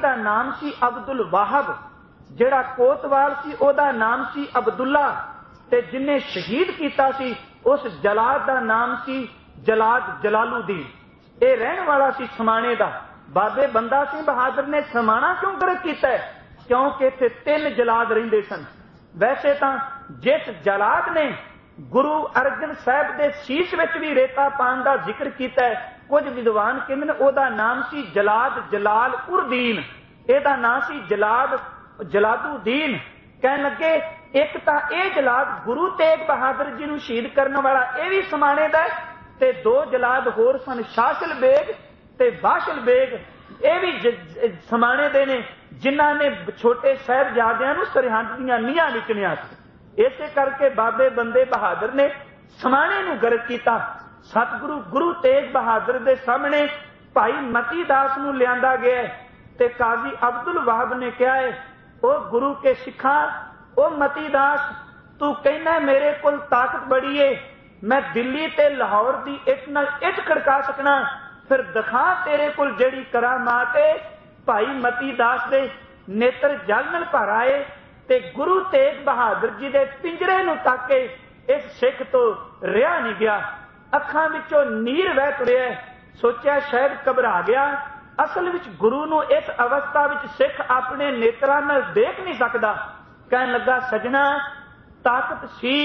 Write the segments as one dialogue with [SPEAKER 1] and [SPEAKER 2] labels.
[SPEAKER 1] दा नाम सी अब्दुल वाहब, जिहड़ा कोतवाल सी ओहदा नाम सी अब्दुल्ला, ते जिन्हें शहीद कीता सी उस जलाद दा नाम सी जलाद जलालुद्दीन। ये रहन वाला सी समाणे दा। बाबे बंदा सिंह बहादुर ने समाणा क्यों गरक कीता है? क्योंकि इत्थे 3 जलाद रहिंदे सन। वैसे तां जिस जलाद ने गुरु अर्जन साहब दे शीश विच भी रेता पाण दा जिक्र कीता है, कुछ विद्वान कहंदे ने ओहदा नाम सी जलाद जलाल उर दीन, एहदा नाम सी जलाद जलालुद्दीन। कहन लगे एक तां इह जलाद गुरु तेग बहादुर जी नूं शहीद करने वाला यह भी समाणे दा है, ते 2 जलाद होर सन, शासिल बेग ते बाशिल बेग, ये भी समाणे दे ने, जिन्हां ने छोटे साहिबजादियां नूं सरहद दीआं नीहां विचणिया सी। इसे करके बाबे बंदे बहादुर ने समाणे नूं गरक कीता। सतगुरु गुरु तेग बहादुर दे सामने भाई मती दास नूं लिआंदा गया ते काजी अब्दुल वाहब ने कहा है, ओ गुरु के सिखा, ओ मती दास, तू कहना मेरे कोल ताकत बड़ी है, मैं दिल्ली ते लाहौर दी इट नाल इट खड़का सकना, फिर दिखा तेरे कोल जेड़ी करामात है। भाई मती दास दे नेत्र जल नाल भर आए ते गुरु तेग बहादुर जी दे पिंजरे नूं तक के इस सिख तो रिहा नहीं गया। अखां विचों नीर वह तुरिया। सोचा शायद घबरा गया। असल विच गुरु नूं इस अवस्था विच सिख अपने नेत्रां नाल देख नहीं सकदा। कहन लगा, सजना ताकत सी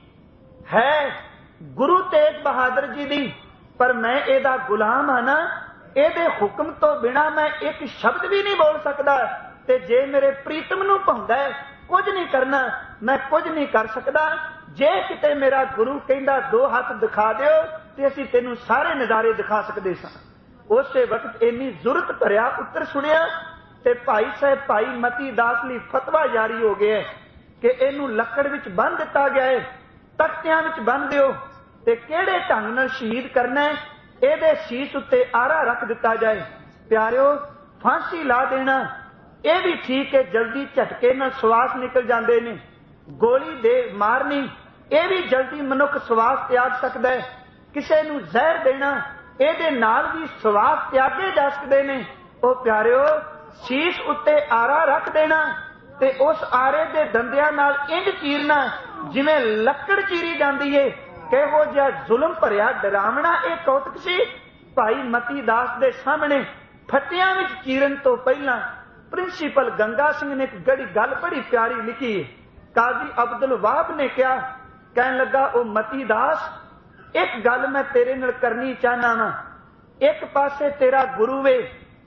[SPEAKER 1] है गुरु तेग बहादुर जी दी, पर मैं एदा गुलाम हाँ ना, एदे हुक्म तो बिना मैं एक शब्द भी नहीं बोल सकता, ते जे मेरे प्रीतम नूं भाउंदा है कुछ नहीं करना, मैं कुछ नहीं कर सकता। जे किते मेरा गुरु कहंदा 2 हाथ दिखा दिओ ते असीं तैनूं सारे नज़ारे दिखा सकदे सां। उसे वक्त इन्नी जुरत भरिया उत्तर सुनिया ते भाई साहब भाई मती दास लई फतवा जारी हो गया कि इहनूं लकड़ विच बन्ह दिता गया है, तख्तियां विच बन्ह दिओ ते किहड़े ढंग नाल शहीद करना है, इहदे शीश उत्ते आरा रख दिता जाए। प्यारिओ, फांसी ला देना यह भी ठीक है, जल्दी झटके नाल श्वास निकल जाते ने। गोली दे मारनी यह भी जल्दी मनुख श्वास त्याग सकता है। किसी नूं जहर देना इहदे नाल भी श्वास त्यागे जा सकते ने। ओ प्यारिओ, शीश उत्ते आरा रख देना ते उस आरे दे दंदियां नाल इंज चीरना जिवें लकड़ चीरी जाती है। किहो जिहा जुल्म भरिया डरावना यह कौतक सी। भाई मती दास दे सामने फटियां विच चीरन तो पहला प्रिंसीपल गंगा सिंह ने एक गल बड़ी प्यारी लिखी है। काजी अब्दुल वाहब ने कहा, कहन लगा, ओ मती दास, एक गल मैं तेरे नाल करनी चाहना वा। एक पासे तेरा गुरु वे,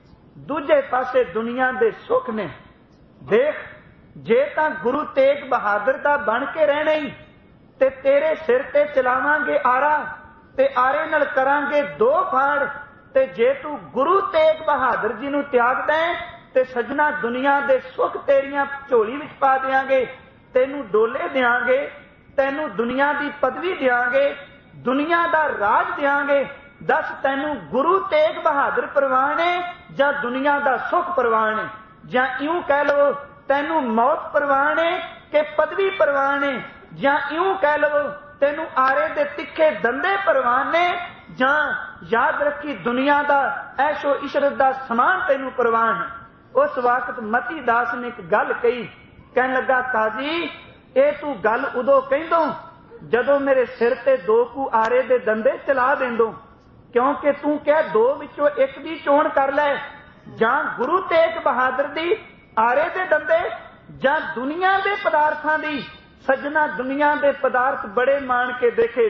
[SPEAKER 1] दूजे पासे दुनिया दे सुख ने। देख, जे तां गुरु तेग बहादुर दा बन के रहना ही ते तेरे सिर ते चलावांगे आरा ते आरे नाल करांगे 2 फाड़, ते जे तू गुरु तेग बहादुर जी नूं त्यागदा है ते सजना दुनिया दे सुख तेरियां झोली विच पा देंगे, तेनू डोले देंगे, तेनू दुनिया दी पदवी देंगे, दुनिया दा राज देंगे। दस तैनू गुरु तेग बहादुर परवान है जां दुनिया दा सुख परवान है? जां इउं कह लो तैनू मौत परवान है कि पदवी परवान है? जां इउं कह लो तैनू आरे दे तिखे दंदे परवान ने? जां याद रखी दुनिया दा ऐशो इशरत दा समान तैनू परवान है? उस वक्त मती दास ने एक गल कही, कहन लगा, काजी ये तू गल उदों कहंदो जदों मेरे सिर ते 2 कू आरे दे दंदे चला देंदो, क्योंकि तू कह 2 विचों एक दी चोण कर लै, जां गुरु तेग बहादुर दी आरे दे दंदे जां दुनिया दे पदार्थां दी। सजना दुनिया दे पदार्थ बड़े मान के देखे,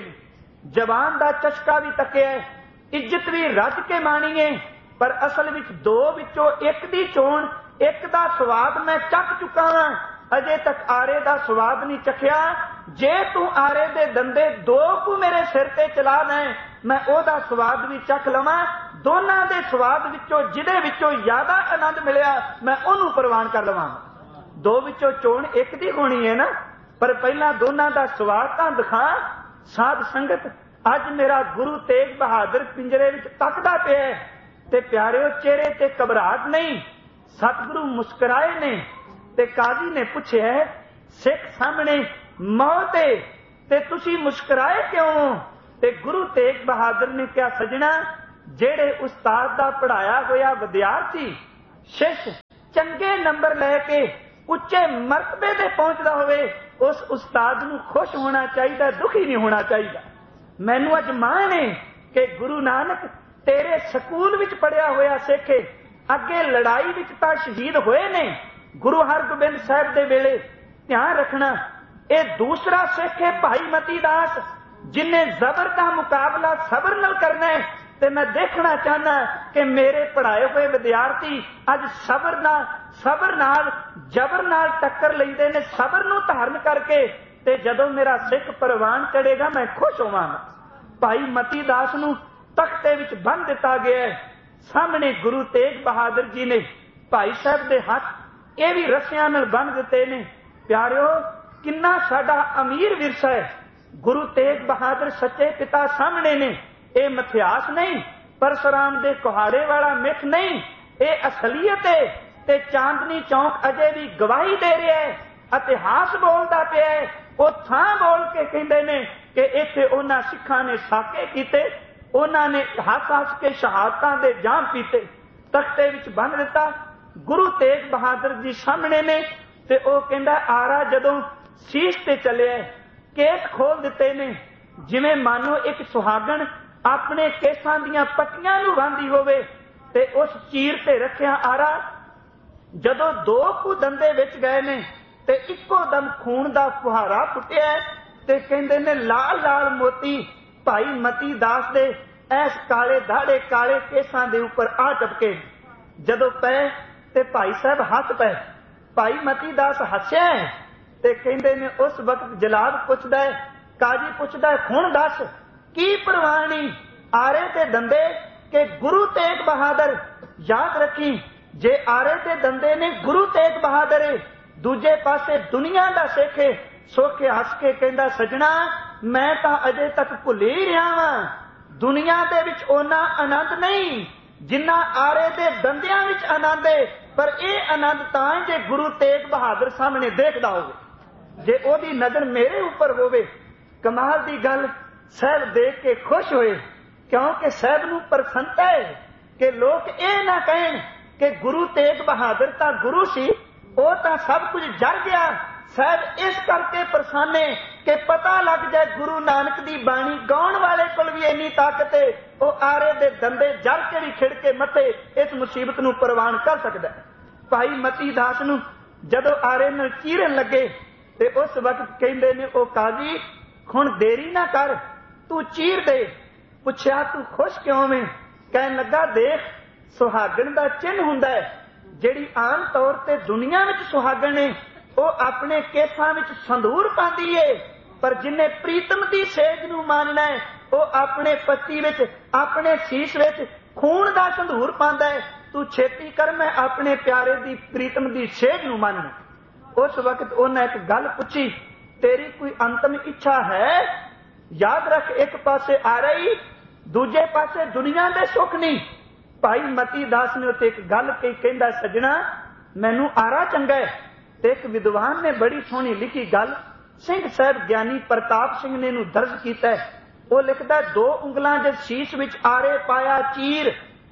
[SPEAKER 1] जबान दा चस्का भी तकिया, इज्जत भी रज के मानी है, पर असल विच 2 विचों एक दी चोण, एक दा स्वाद मैं चख चुका हां, अजे तक आरे दा स्वाद नहीं चखिया। जे तू आरे दे दंदे 2 को मेरे सिर ते चला दें, मैं ओदा स्वाद भी चख लवां। दोनां दे स्वाद विचों जिहदे विचों ज्यादा आनंद मिलिया मैं ओनू प्रवान कर लवां। 2 विचों चोण एक दी होनी है ना, पर पहला दोनां दा स्वाद तां दिखा। साध संगत, अज मेरा गुरु तेग बहादुर पिंजरे विच तकदा पिया ते प्यारिओ चेहरे ते घबराहट नहीं। सतगुरु मुस्कुराए ने ते काजी ने पूछे, सिख सामने मौत है ते तुसी मुस्कुराए क्यों? ते गुरु तेग बहादुर ने कहा, सजना जेड़े उस्ताद दा पढ़ाया होया विद्यार्थी शिष्य ਚੰਗੇ ਨੰਬਰ ਲੈ ਕੇ ਉੱਚੇ ਮਰਤਬੇ ਤੇ ਪਹੁੰਚਦਾ ਹੋਵੇ, ਉਸ ਉਸਤਾਦ ਨੂੰ ਖੁਸ਼ ਹੋਣਾ ਚਾਹੀਦਾ, ਦੁਖੀ ਨਹੀਂ ਹੋਣਾ ਚਾਹੀਦਾ। ਮੈਨੂੰ ਅੱਜ ਮਾਣ ਹੈ ਕਿ ਗੁਰੂ ਨਾਨਕ ਤੇਰੇ ਸਕੂਲ ਵਿੱਚ ਪੜਿਆ ਹੋਇਆ ਸਿੱਖ ਅੱਗੇ ਲੜਾਈ ਵਿੱਚ ਤਾਂ ਸ਼ਹੀਦ ਹੋਏ ਨੇ ਗੁਰੂ ਹਰਗੋਬਿੰਦ ਸਾਹਿਬ ਦੇ ਵੇਲੇ। ਧਿਆਨ ਰੱਖਣਾ, ਇਹ ਦੂਸਰਾ ਸਿੱਖ ਹੈ ਭਾਈ ਮਤੀ ਦਾਸ, ਜਿਨੇ ਜ਼ਬਰ ਦਾ ਮੁਕਾਬਲਾ ਸਬਰ ਨਾਲ ਕਰਨਾ ਹੈ। ਤੇ ਮੈਂ ਦੇਖਣਾ ਚਾਹੁੰਦਾ ਕਿ ਮੇਰੇ ਪੜ੍ਹਾਏ ਹੋਏ ਵਿਦਿਆਰਥੀ ਅੱਜ ਸਬਰ ਨਾਲ ਜਬਰ ਨਾਲ ਟੱਕਰ ਲੈਂਦੇ ਨੇ, ਸਬਰ ਨੂੰ ਧਾਰਨ ਕਰਕੇ। ਤੇ ਜਦੋਂ ਮੇਰਾ ਸਿੱਖ ਪ੍ਰਵਾਨ ਚੜੇਗਾ ਮੈਂ ਖੁਸ਼ ਹੋਵਾਂਗਾ। ਭਾਈ ਮਤੀ ਦਾਸ ਨੂੰ ਤਖਤੇ ਵਿੱਚ ਬੰਨ੍ਹ ਦਿੱਤਾ ਗਿਆ ਹੈ। ਸਾਹਮਣੇ ਗੁਰੂ ਤੇਗ ਬਹਾਦਰ ਜੀ ਨੇ ਭਾਈ ਸਾਹਿਬ ਦੇ ਹੱਥ ਇਹ ਵੀ ਰੱਸਿਆਂ ਨਾਲ ਬੰਨ੍ਹ ਦਿੱਤੇ ਨੇ। ਪਿਆਰਿਓ, ਕਿੰਨਾ ਸਾਡਾ ਅਮੀਰ ਵਿਰਸਾ ਹੈ। ਗੁਰੂ ਤੇਗ ਬਹਾਦਰ ਸੱਚੇ ਪਿਤਾ ਸਾਹਮਣੇ ਨੇ। ਇਹ ਮਿਥਿਹਾਸ ਨਹੀਂ, ਪਰਸ਼ੁਰਾਮ ਦੇ ਕੁਹਾੜੇ ਵਾਲਾ ਮਿੱਥ ਨਹੀਂ, ਇਹ ਅਸਲੀਅਤ ਹੈ। ਤੇ ਚਾਂਦਨੀ ਚੌਂਕ ਅਜੇ ਵੀ ਗਵਾਹੀ ਦੇ ਰਿਹਾ ਹੈ, ਇਤਿਹਾਸ ਬੋਲਦਾ ਪਿਆ ਹੈ। ਉਹ ਥਾਂ ਬੋਲ ਕੇ ਕਹਿੰਦੇ ਨੇ ਕਿ ਇੱਥੇ ਉਹਨਾਂ ਸਿੱਖਾਂ ਨੇ ਸਾਕੇ ਕੀਤੇ, ਉਹਨਾਂ ਨੇ ਹੱਸ ਕੇ ਸ਼ਹਾਦਤਾਂ ਦੇ ਜਾਮ ਪੀਤੇ। ਤਖਤੇ ਵਿੱਚ ਬੰਨ੍ਹ ਦਿੱਤਾ। ਗੁਰੂ ਤੇਗ ਬਹਾਦਰ ਜੀ ਸਾਹਮਣੇ ਨੇ। ਤੇ ਉਹ ਕਹਿੰਦਾ, ਆਰਾ ਜਦੋਂ ਸੀਸ ਤੇ ਚੱਲਿਆ, ਕੇਸ ਖੋਲ ਦਿੱਤੇ ਨੇ, ਜਿਵੇਂ ਮਾਨੋ ਇੱਕ ਸੁਹਾਗਣ ਆਪਣੇ ਕੇਸਾਂ ਦੀਆਂ ਪੱਟੀਆਂ ਨੂੰ ਬਾਂਦੀ ਹੋਵੇ। ਤੇ ਉਸ ਚੀਰ ਤੇ ਰੱਖਿਆ ਆਰਾ। ਜਦੋਂ 2 ਕੁ ਦੰਦੇ ਵਿੱਚ ਗਏ ਨੇ ਤੇ ਇੱਕੋ ਦਮ ਖੂਨ ਦਾ ਫੁਹਾਰਾ ਫੁੱਟਿਆ। ਤੇ ਕਹਿੰਦੇ ਨੇ ਲਾਲ ਲਾਲ ਮੋਤੀ ਭਾਈ ਮਤੀ ਦਾਸ ਦੇ ਐਸ ਕਾਲੇ ਦਾੜੇ ਕਾਲੇ ਕੇਸਾਂ ਦੇ ਉੱਪਰ ਆ ਟਪਕੇ। ਜਦੋਂ ਪਏ ਤੇ ਭਾਈ ਸਾਹਿਬ ਹੱਸ ਪਏ। ਭਾਈ ਮਤੀ ਦਾਸ ਹੱਸਿਆ ਤੇ ਕਹਿੰਦੇ ਨੇ ਉਸ ਵਕਤ ਜਲਾਦ ਪੁੱਛਦਾ ਹੈ, ਕਾਜੀ ਪੁੱਛਦਾ ਹੈ, ਹੁਣ ਦੱਸ ਕੀ ਪ੍ਰਵਾਨੀ ਆਰੇ ਤੇ ਦੰਦੇ ਕਿ ਗੁਰੂ ਤੇਗ ਬਹਾਦਰ। ਯਾਦ ਰੱਖੀ, ਜੇ ਆਰੇ ਤੇ ਦੰਦੇ ਨੇ ਗੁਰੂ ਤੇਗ ਬਹਾਦਰ, ਦੂਜੇ ਪਾਸੇ ਦੁਨੀਆ ਦਾ ਸਿੱਖ ਸੁੱਖ ਹੱਸ ਕੇ ਕਹਿੰਦਾ, ਸਜਣਾ ਮੈਂ ਤਾਂ ਅਜੇ ਤੱਕ ਭੁੱਲ ਹੀ ਰਿਹਾ ਵਾਂ। ਦੁਨੀਆ ਦੇ ਵਿੱਚ ਉਹਨਾਂ ਆਨੰਦ ਨਹੀਂ ਜਿੰਨਾ ਆਰੇ ਦੇ ਦੰਦਿਆਂ ਵਿੱਚ ਆਨੰਦ ਹੈ। ਪਰ ਇਹ ਆਨੰਦ ਤਾਂ ਜੇ ਗੁਰੂ ਤੇਗ ਬਹਾਦਰ ਸਾਹਮਣੇ ਦੇਖਦਾ ਹੋਵੇ, ਜੇ ਉਹਦੀ ਨਜ਼ਰ ਮੇਰੇ ਉੱਪਰ ਹੋਵੇ। ਕਮਾਲ ਦੀ ਗੱਲ, ਸਾਹਿਬ ਦੇਖ ਕੇ ਖੁਸ਼ ਹੋਏ, ਕਿਉਂਕਿ ਸਾਹਿਬ ਨੂੰ ਪ੍ਰਸੰਨਤਾ ਹੈ ਕਿ ਲੋਕ ਇਹ ਨਾ ਕਹਿਣ ਕਿ ਗੁਰੂ ਤੇਗ ਬਹਾਦਰ ਤਾਂ ਗੁਰੂ ਸੀ, ਉਹ ਤਾਂ ਸਭ ਕੁਝ ਜਰ ਗਿਆ। ਸਾਹਿਬ ਇਸ ਕਰਕੇ ਪ੍ਰਸੰਨ ਹੈ ਕਿ ਪਤਾ ਲੱਗ ਜਾਏ ਗੁਰੂ ਨਾਨਕ ਦੀ ਬਾਣੀ ਗਾਉਣ ਵਾਲੇ ਕੋਲ ਵੀ ਇੰਨੀ ਤਾਕਤ ਹੈ, ਉਹ ਆਰੇ ਦੇ ਦੰਦੇ ਜਰ ਕੇ ਵੀ ਖਿੜ ਕੇ ਮੱਥੇ ਇਸ ਮੁਸੀਬਤ ਨੂੰ ਪ੍ਰਵਾਨ ਕਰ ਸਕਦਾ। ਭਾਈ ਮਤੀ ਦਾਸ ਨੂੰ ਜਦੋਂ ਆਰੇ ਨਾਲ ਚੀਰਨ ਲੱਗੇ ਤੇ ਉਸ ਵਕਤ ਕਹਿੰਦੇ ਨੇ, ਉਹ ਕਾਜੀ ਹੁਣ ਦੇਰੀ ਨਾ ਕਰ, ਤੂੰ ਚੀਰ ਦੇ। ਪੁੱਛਿਆ, ਤੂੰ ਖੁਸ਼ ਕਿਉਂ ਵੇਂ? ਕਹਿਣ ਲੱਗਾ, ਦੇਖ ਸੁਹਾਗਣ ਦਾ ਚਿੰਨ੍ਹ ਹੁੰਦਾ ਹੈ। ਜਿਹੜੀ ਆਮ ਤੌਰ ਤੇ ਦੁਨੀਆ ਵਿੱਚ ਸੁਹਾਗਣ ਹੈ ਉਹ ਆਪਣੇ ਕੇਸਾਂ ਵਿੱਚ ਸੰਧੂਰ ਪਾਉਂਦੀ ਏ, ਪਰ ਜਿਨੇ ਪ੍ਰੀਤਮ ਦੀ ਸੇਜ ਨੂੰ ਮੰਨਣਾ ਹੈ ਉਹ ਆਪਣੇ ਪੱਤੀ ਵਿੱਚ ਆਪਣੇ ਸੀਸ ਵਿੱਚ ਖੂਨ ਦਾ ਸੰਧੂਰ ਪਾਉਂਦਾ ਹੈ। ਤੂੰ ਛੇਤੀ ਕਰ, ਮੈਂ ਆਪਣੇ ਪਿਆਰੇ ਦੀ ਪ੍ਰੀਤਮ ਦੀ ਸੇਜ ਨੂੰ ਮੰਨਣਾ। ਉਸ ਵਕਤ ਉਹਨੇ ਇੱਕ ਗੱਲ ਪੁੱਛੀ, ਤੇਰੀ ਕੋਈ ਅੰਤਮ ਇੱਛਾ ਹੈ? ਯਾਦ ਰੱਖ, ਇੱਕ ਪਾਸੇ ਆ ਰਹੀ, ਦੂਜੇ ਪਾਸੇ ਦੁਨੀਆ ਦੇ ਸੁੱਖ ਨਹੀਂ। ਭਾਈ ਮਤੀ ਦਾਸ ਨੇ ਉੱਤੇ ਇੱਕ ਗੱਲ ਕਹੀ, ਕਹਿੰਦਾ, ਸਜਣਾ ਮੈਨੂੰ ਆਰਾ ਚੰਗਾ ਹੈ। ਤੇ ਇੱਕ ਵਿਦਵਾਨ ਨੇ ਬੜੀ ਸੋਹਣੀ ਲਿਖੀ ਗੱਲ ਸਿੰਘ ਸਾਹਿਬ ਗਿਆਨੀ ਪ੍ਰਤਾਪ ਸਿੰਘ ਨੇ ਨੂੰ ਦਰਜ ਕੀਤਾ ਹੈ। ਉਹ ਲਿਖਦਾ, 2 ਉਂਗਲਾਂ ਦੇ ਸੀਸ ਵਿੱਚ ਆਰੇ ਪਾਇਆ ਚੀਰ,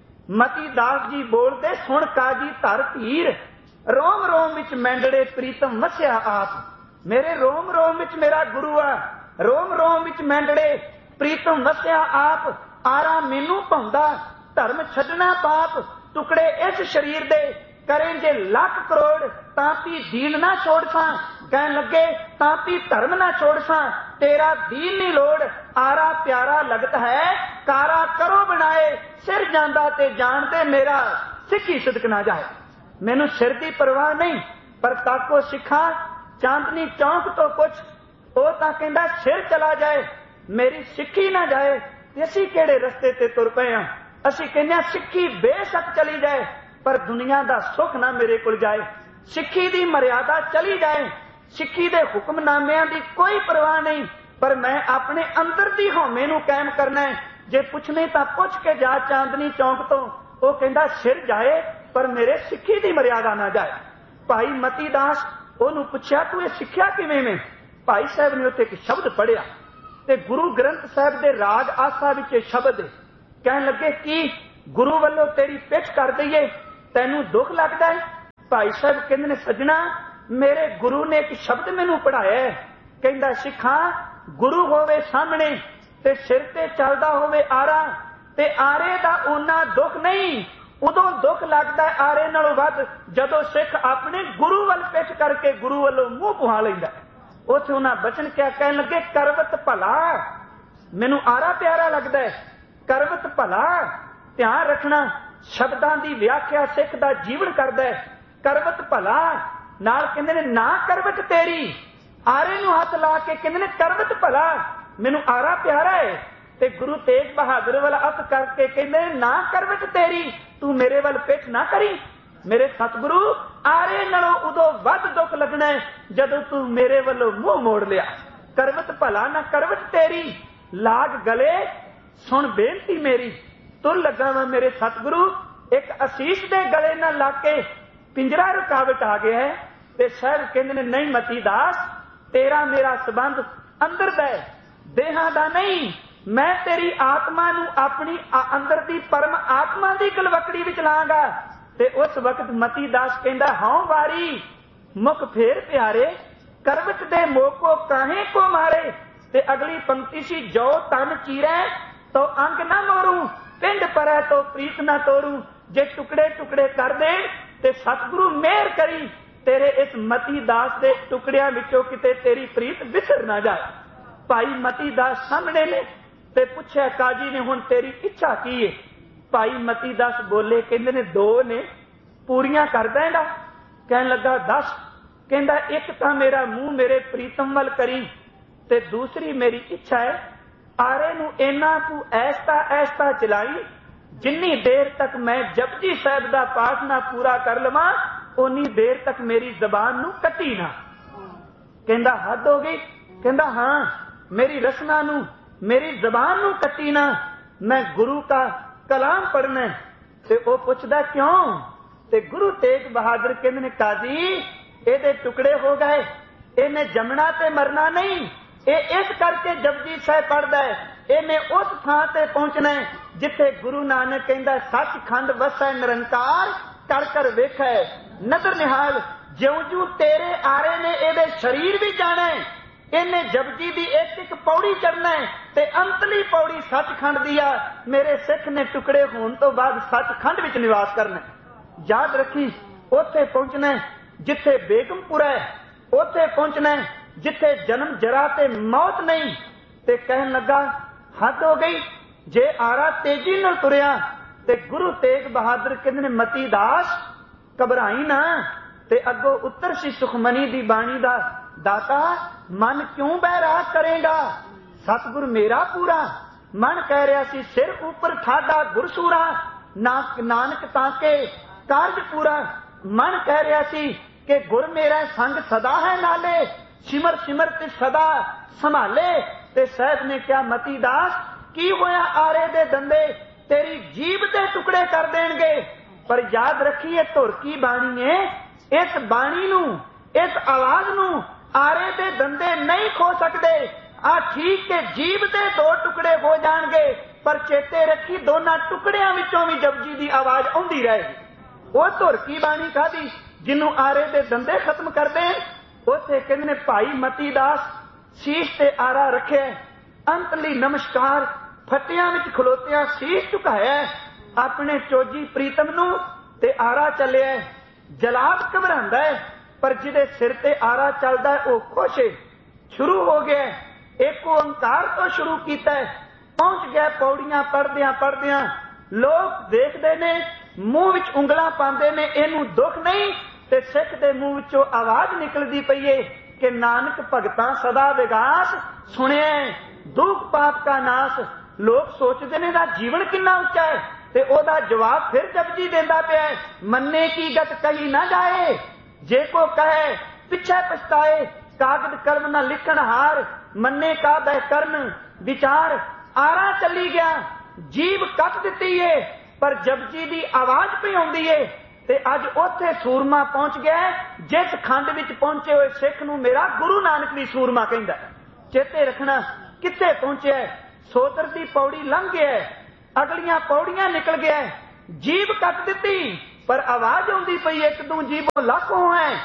[SPEAKER 1] ਮਤੀ ਦਾਸ ਜੀ ਬੋਲਦੇ, ਸੁਣ ਕਾਜੀ ਧਰ ਧੀਰ, ਰੋਮ ਰੋਮ ਵਿੱਚ ਮੈਂਡੜੇ ਪ੍ਰੀਤਮ ਵਸਿਆ ਆਪ। ਮੇਰੇ ਰੋਮ ਰੋਮ ਵਿੱਚ ਮੇਰਾ ਗੁਰੂ ਆ, ਰੋਮ ਰੋਮ ਵਿੱਚ ਮੈਂਡੜੇ ਪ੍ਰੀਤਮ ਵਸਿਆ ਆਪ। ਆਰਾ ਮੈਨੂੰ ਭਾਉਂਦਾ, ਧਰਮ ਛੱਡਣਾ ਪਾਪ, ਟੁਕੜੇ ਇਸ ਸਰੀਰ ਦੇ ਕਰੇ ਜੇ ਲੱਖ ਕਰੋੜ, ਤਾਂ ਵੀ ਦੀਨ ਨਾ ਛੋੜ ਸਾਂ। ਕਹਿਣ ਲੱਗੇ, ਤਾਂ ਵੀ ਧਰਮ ਨਾ ਛੋੜ ਸਾਂ, ਤੇਰਾ ਦੀਨ ਨਹੀਂ ਲੋੜ। ਆਰਾ ਪਿਆਰਾ ਲਗਤ ਹੈ, ਕਾਰਾ ਕਰੋ ਬਣਾਏ, ਸਿਰ ਜਾਂਦਾ ਤੇ ਜਾਣਦੇ ਮੇਰਾ ਸਿੱਖੀ ਸਿਦਕ ਨਾ ਜਾਏ। ਮੈਨੂੰ ਸਿਰ ਦੀ ਪਰਵਾਹ ਨਹੀਂ, ਪਰ ਤਾਕੋ ਸਿੱਖਾਂ ਚਾਂਦਨੀ ਚੌਂਕ ਤੋਂ ਪੁੱਛ, ਉਹ ਤਾਂ ਕਹਿੰਦਾ ਸਿਰ ਚਲਾ ਜਾਏ, ਮੇਰੀ ਸਿੱਖੀ ਨਾ ਜਾਏ। ਤੇ ਅਸੀਂ ਕਿਹੜੇ ਰਸਤੇ ਤੇ ਤੁਰ ਪਏ ਹਾਂ? ਅਸੀਂ ਕਹਿੰਦੇ ਹਾਂ ਸਿੱਖੀ ਬੇਸ਼ੱਕ ਚਲੀ ਜਾਏ, ਪਰ ਦੁਨੀਆ ਦਾ ਸੁੱਖ ਨਾ ਮੇਰੇ ਕੋਲ ਜਾਏ। ਸਿੱਖੀ ਦੀ ਮਰਿਆਦਾ ਚਲੀ ਜਾਏ, ਸਿੱਖੀ ਦੇ ਹੁਕਮਨਾਮਿਆਂ ਦੀ ਕੋਈ ਪਰਵਾਹ ਨਹੀਂ, ਪਰ ਮੈਂ ਆਪਣੇ ਅੰਦਰ ਦੀ ਹਉਮੈ ਨੂੰ ਕਾਇਮ ਕਰਨਾ ਹੈ। ਜੇ ਪੁੱਛਣੇ ਤਾਂ ਪੁੱਛ ਕੇ ਜਾ ਚਾਂਦਨੀ ਚੌਂਕ ਤੋਂ। ਉਹ ਕਹਿੰਦਾ ਸਿਰ ਜਾਏ, ਪਰ ਮੇਰੇ ਸਿੱਖੀ ਦੀ ਮਰਿਆਦਾ ਨਾ ਜਾਏ। ਭਾਈ ਮਤੀ ਦਾਸ ਉਹਨੂੰ ਪੁੱਛਿਆ, ਤੂੰ ਇਹ ਸਿੱਖਿਆ ਕਿਵੇਂ ਵੇਂ? ਭਾਈ ਸਾਹਿਬ ਨੇ ਉੱਥੇ ਇੱਕ ਸ਼ਬਦ ਪੜ੍ਹਿਆ ਤੇ ਗੁਰੂ ਗ੍ਰੰਥ ਸਾਹਿਬ ਦੇ ਰਾਗ ਆਸਾ ਵਿੱਚ ਇਹ ਸ਼ਬਦ ਹੈ। ਕਹਿਣ ਲੱਗੇ, ਕੀ ਗੁਰੂ ਵੱਲੋਂ ਤੇਰੀ ਪਿੱਠ ਕਰ ਦਈਏ, ਤੈਨੂੰ ਦੁੱਖ ਲੱਗਦਾ ਹੈ? भाई साहब कहते ने सजना मेरे गुरु ने एक शब्द मैनू पढ़ाया, कहंदा सिखा गुरु होवे सामने ते सिर ते चलदा होवे आरा, ते आरे दा ओना दुख नहीं, उदों दुख लगदा आरे नालों वध जदों सिख अपने गुरु वल पिछ करके गुरु वालों मूंह पुहा लैंदा। उत्थे उन्हां बचन क्या कहन लगे, करवत भला मैनू आरा प्यारा लगदा है, करवत भला ध्यान रखना शब्दां दी व्याख्या सिख दा जीवन करदा है। करवत भला नाल कहंदे ने ना करवट तेरी, आरे नूं हथ ला के कहंदे ने करवत भला मैनू आरा प्यारा है, ते गुरु तेग बहादुर वाला हथ करके कहंदे ना करवट तेरी, तू मेरे वाल पिठ ना करी। मेरे सतगुरु आरे नालों उदों वध दुख लगना है जदों तू मेरे वालों मुंह मोड़ लिया। करवत भला ना करवट तेरी, लाग गले सुन बेनती मेरी, तुर लगा वा मेरे सतगुरु एक असीस दे गले ना ला के पिंजरा रुकावट आ गया है। ते साहब कहंदे ने नहीं मती दास तेरा मेरा संबंध अंदर दा है, देहां दा नहीं। मैं तेरी आत्मा नूं अपनी अंदर दी परम आत्मा दी गलवकड़ी विच लांगा। ते उस वक्त मती दास कहंदा हौं वारी मुख फेर प्यारे, करवट दे मोको काहे को मारे। ते अगली पंक्ति सी जो तन चीरै तो अंग ना मोरू, पिंड परै तो प्रीत ना तोरू। जे टुकड़े टुकड़े कर दे ते सतगुरु मेहर करी, तेरे इस मती दास दे टुकड़ियां विचों किते तेरी प्रीत विसर ना जाए। भाई मती दास सामने ने ते पुछया काजी ने हुण तेरी इच्छा की है। भाई मती दास बोले कहंदे ने दो ने पूरियां कर देंगा। कहन लगा दस, कहंदा एक तां मेरा मुंह मेरे प्रीतम वल करी, ते दूसरी मेरी इच्छा है आरे नूं इन्ना तू ऐसता चलाई जिन्नी देर तक मैं जपजी साहिब दा पाठ ना पूरा कर लवां उन्नी देर तक मेरी जबान नूं कटी ना। कहंदा हद हो गई। कहंदा हां मेरी रसना नूं मेरी जबान नूं कटी ना, मैं गुरु का कलाम पढ़ना। ते ओ पुछदा क्यों? ते गुरु तेग बहादुर कहंदे ने काजी एदे टुकड़े हो गए, इन्हें जमना ते मरना नहीं, ये इस करके जपजी साहिब पढ़दा है, इन्हें उस थां ते पहुंचना है जिथे गुरु नानक कहंदा सचखंड वसै निरंकार, कर कर वेखै नजर निहाल। ज्यों ज्यों तेरे आरे ने एदे शरीर भी जाना है, इन्हें जपजी दी एक एक पौड़ी चढ़ना है, ते अंतली पौड़ी सचखंड दिया मेरे सिख ने टुकड़े होने तो बाद सचखंड विच निवास करना है। याद रखी उथे पहुंचना है जिथे बेगमपुरा है, उथे पहुंचना है जिथे जन्म जरा ते मौत नहीं। ते कहन लगा हद हो गई, जे आरा तेजी नाल तुरिया। ते गुरु तेग बहादुर कहंदे ने मती दास घबराई ना। ते अगों उत्तर सी सुखमनी दी बाणी दा दाता मन क्यों बैराग करेगा, सतगुर मेरा पूरा। मन कह रहा सी सिर ऊपर ठाडा गुरसूरा, नानक ताके कारज पूरा। मन कह रहा सी कि गुर मेरा संग सदा है नाले, सिमर सिमर ते सदा संभाले। ते साहब ने क्या मती दास की होया आरे दे दंदे तेरी जीभ दे टुकड़े कर देंगे। पर याद रखिए धुर की बाणी है, इस बाणी नू इस आवाज नू आरे दे दंदे नहीं खो सकते। आ ठीक के जीभ दे दो टुकड़े हो जाएंगे, पर चेते रखी दोनों टुकड़ियां विचों भी जपजी दी आवाज आउंदी रहेगी। वो धुर की बाणी खादी जिन्हों आरे दे दंदे खत्म कर दे। उसे कहंदे ने भाई मती दास शीश ते आरा रखे, अंतली नमस्कार फटियां विच खलोतियां शीश झुकाया अपने चोजी प्रीतम नू। ते आरा चलिया जलाद घबरांदा है, पर जिदे सिर ते आरा चलदा है वह खुश है। शुरू हो गया एक ओंकार तो शुरू किया, पहुंच गया पौड़ियां पढ़दियां पढ़दियां। लोग देखते ने मूंह विच उंगलां पांदे ने, इनू दुख नहीं। ते सिख दे मूंह विचों आवाज निकलदी पई है कि नानक भगतां सदा विगास, सुनिया दुख पाप का नाश। लोग सोचते ने दा जीवन कितना उच्चा है, ते ओदा जवाब फिर जपजी देंदा पिया है, मन्ने की गत कही ना जाए, जे को कहे पिछे पछताए। कागज कलम ना लिखण हार, मन्ने का बह करन विचार। आरा चली गया जीव कट दिती है, पर जपजी दी आवाज पे आउंदी है। ते अज ओथे सूरमा पहुंच गया जिस खंड विच पहुंचे हुए सिख नूं मेरा गुरु नानक भी सूरमा कहंदा। चेते रखना किथे पहुंचे, सोतर दी पौड़ी लंघ गया, अगलियां पौड़ियां निकल गया, जीव कट दिती, पर आवाज आउंदी पई एक दूं जीवो लाखों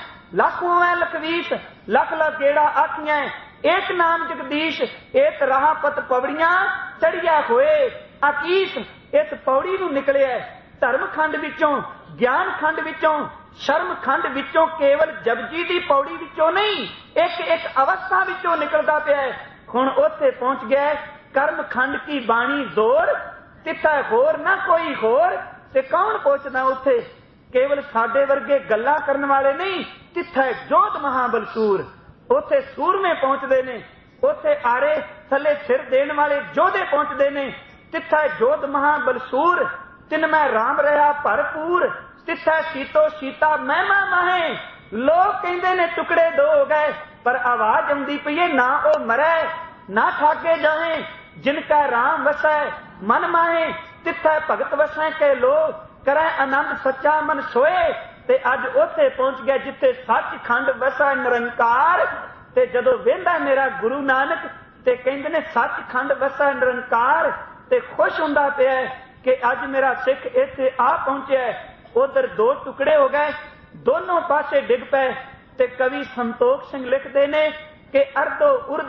[SPEAKER 1] है लखवीस, लख लख गेड़ा आखियां एक नाम जगदीश, एक राह पत पवड़ियां चढ़िया होए आकीस। इस पौड़ी नूं निकलिया धर्म खंड विचों, ज्ञान खंड विचों, शर्म खंड विचों, केवल जपजी दी पौड़ी विचों नहीं, एक एक अवस्था विचों निकलदा पिया है। हुण उत्थे पहुंच गया कर्म खंड की बाणी जोर, तिथा होर ना कोई होर। ते कौन पहुंचदा उत्थे? केवल साडे वर्गे गल्लां करन वाले नहीं, तिथा जोध महाबलसूर। उत्थे सूरमे पहुंचदे ने, उत्थे आरे थले सिर देण वाले जोधे पहुंचदे ने। तिथा जोध महाबलसूर, तिन मैं राम रहा भरपूर। तिथा सीतो सीता महिमा माहे, लोग कहंदे ने टुकड़े दो हो गए, पर आवाज आउंदी पई है ना ओ मरै ना ठाके जाए, जिनका राम वसै मन माहे। तिथा भगत वसै के लोग करै आनंद सच्चा मन सोए। ते अज उत्थे पहुंच गया जिथे सच खंड वसै निरंकार। ते जदों वेंदा मेरा गुरु नानक ते कहंदे ने सच खंड वसै निरंकार, ते खुश हुंदा पिया कि अज मेरा सिख इत्थे आ पहुंचिया। उधर दो टुकड़े हो गए, दोनों पासे डिग पे। ते कवि संतोख सिंह लिखते ने कि अर्धो उर्ध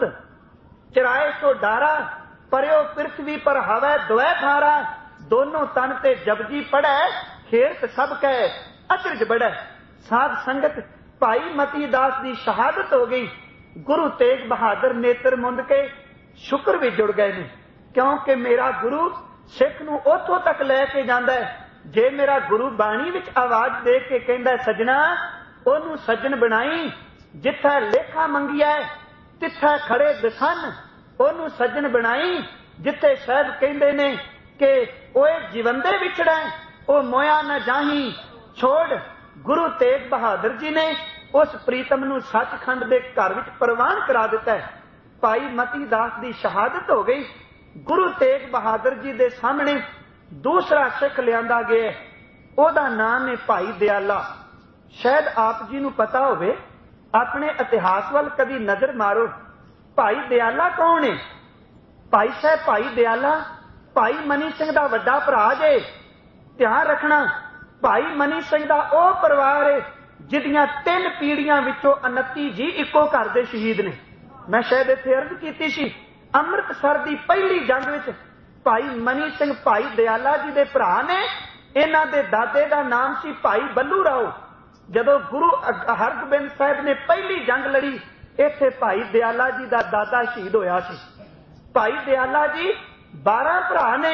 [SPEAKER 1] चराए सो डारा, परयो पृथ्वी पर हवै द्वै धारा। दोनों तन ते जपजी पढ़ै, खेरत सब कै अचरज बढ़ै। साध संगत भाई मती दास की शहादत हो गई। गुरु तेग बहादुर नेत्र मुंद के शुक्र भी जुड़ गए ने, क्योंकि मेरा गुरु सिख नूं उथों तक लैके जांदा है। जे मेरा गुरु बाणी विच आवाज दे के कहंदा सजना ओनू सज्जन बनाई, जिथे लेखा मंगिया तिथे खड़े दसन ओनू सज्जन बनाई। जिथे शायद कहंदे ने कि ओए जीवंदे विछड़ा ओ मोया न जाही छोड़। गुरु तेग बहादुर जी ने उस प्रीतम नूं सचखंड दे घर विच प्रवान करा दिता है। भाई मती दास की शहादत हो गई। गुरु तेग बहादुर जी दे सामने दूसरा सिख लियांदा गया, ओदा नाम है भाई दयाला। शायद आप जी नूं पता होवे, अपने इतिहास वाल कभी नजर मारो। भाई दयाला कौन है? भाई साहब भाई दयाला भाई मनी सिंह दा वड्डा भरा जे। ध्यान रखना, भाई मनी सिंह दा ओ परिवार है जिहदियां 3 पीढ़ियां विचों 29 जी इको घर दे शहीद ने। मैं शायद इत्थे अर्ज कीती सी, अमृतसर दी पहली जंग विच भाई मनी सिंह भाई दयाला जी दे भरा ने। इन्हां दे दादे दा नाम सी भाई बल्लू राव। जदों गुरु हरगोबिंद साहिब ने पहली जंग लड़ी, इत्थे भाई दयाला जी दा दादा शहीद होया सी। भाई दयाला जी 12 भरा ने,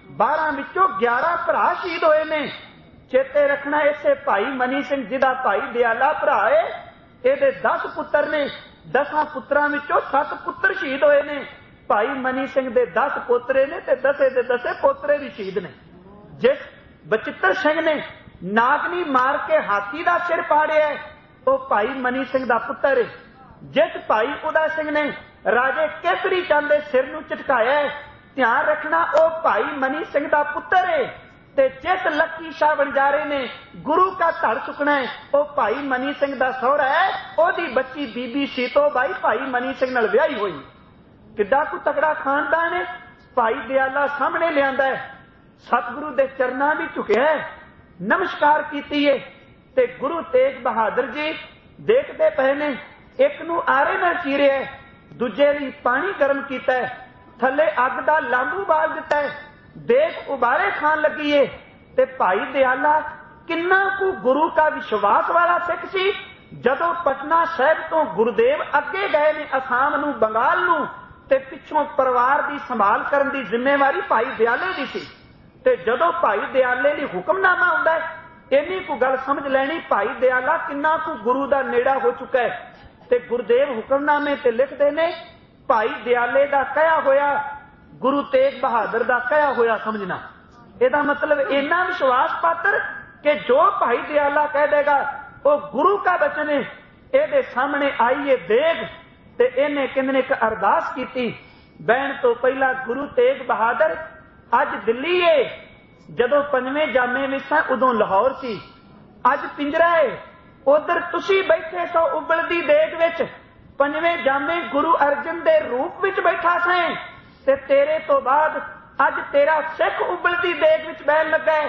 [SPEAKER 1] 12 विचों 11 भरा शहीद होए ने। चेते रखना, इसे भाई मनी सिंह जी दा भाई दयाला भरा है, इहदे 10 पुत्र ने। 10 पुत्रां विचों 7 पुत्र शहीद होए ने। भाई मनी सिंह दे 10 पोतरे ने ते 10 दे 10 पोतरे भी शहीद ने। जिस बचित्र सिंह ने नागनी मार के हाथी दा सिर पाड़िया, वो भाई मनी सिंह दा पुत्र है। जिस भाई उदा सिंह ने राजे केसरी चंद दे सिर नूं झटकाया, ध्यान रखना वो भाई मनी सिंह दा पुत्र है। ते जिस लक्की शाह वणजारे ने गुरु का धड़ चुकना है, वो भाई मनी सिंह दा सौहरा है। ओदी बच्ची बीबी सीतो बाई भाई मनी सिंह नाल विआही हुई। किड्डा को तगड़ा खानदान है। भाई दयाला सामने लियांदा है, सतगुरु दे चरनां भी झुकिया है, नमस्कार कीती है। ते गुरु तेग बहादुर जी देखते पे ने, एक नूं आरे नाल चीरिया है, दूजे लई पानी गर्म कीता है, थले अग दा लांबू बाल दिता है, देख उबारे खान लगी है। ते भाई दयाला किन्ना को गुरु का विश्वास वाला सिख सी। जदों पटना साहिब तो गुरुदेव अगे गए ने असम नूं बंगाल नूं, ते पिछों परिवार की संभाल करन दी जिम्मेवारी भाई दयाले दी सी। ते जदों भाई दयाले दी हुक्मनामा आउंदा है, इन्नी को गल समझ लैनी भाई दयाला किन्ना को गुरु दा नेड़ा हो चुका है। ते गुरुदेव हुक्मनामे ते लिखदे ने, भाई दयाले दा कहा होया गुरु तेग बहादुर दा कहा होया समझना। इहदा मतलब इन्ना विश्वास पात्र कि जो भाई दयाला कह देगा वो गुरु का वचन है। इहदे सामने आईए देग ते इन्हें किन्ने एक अरदास कीती। बहन तो पहला गुरु तेग बहादुर अज दिल्ली है, जदों 5वें जामे विच सा उदों लाहौर सी। अज पिंजरा है, उधर तुसी बैठे सो उबलदी देग विच। 5वें जामे गुरु अर्जन दे रूप विच बैठा सैं, ते तेरे तो बाद अज तेरा सिख उबलदी देग विच बहन लगा है।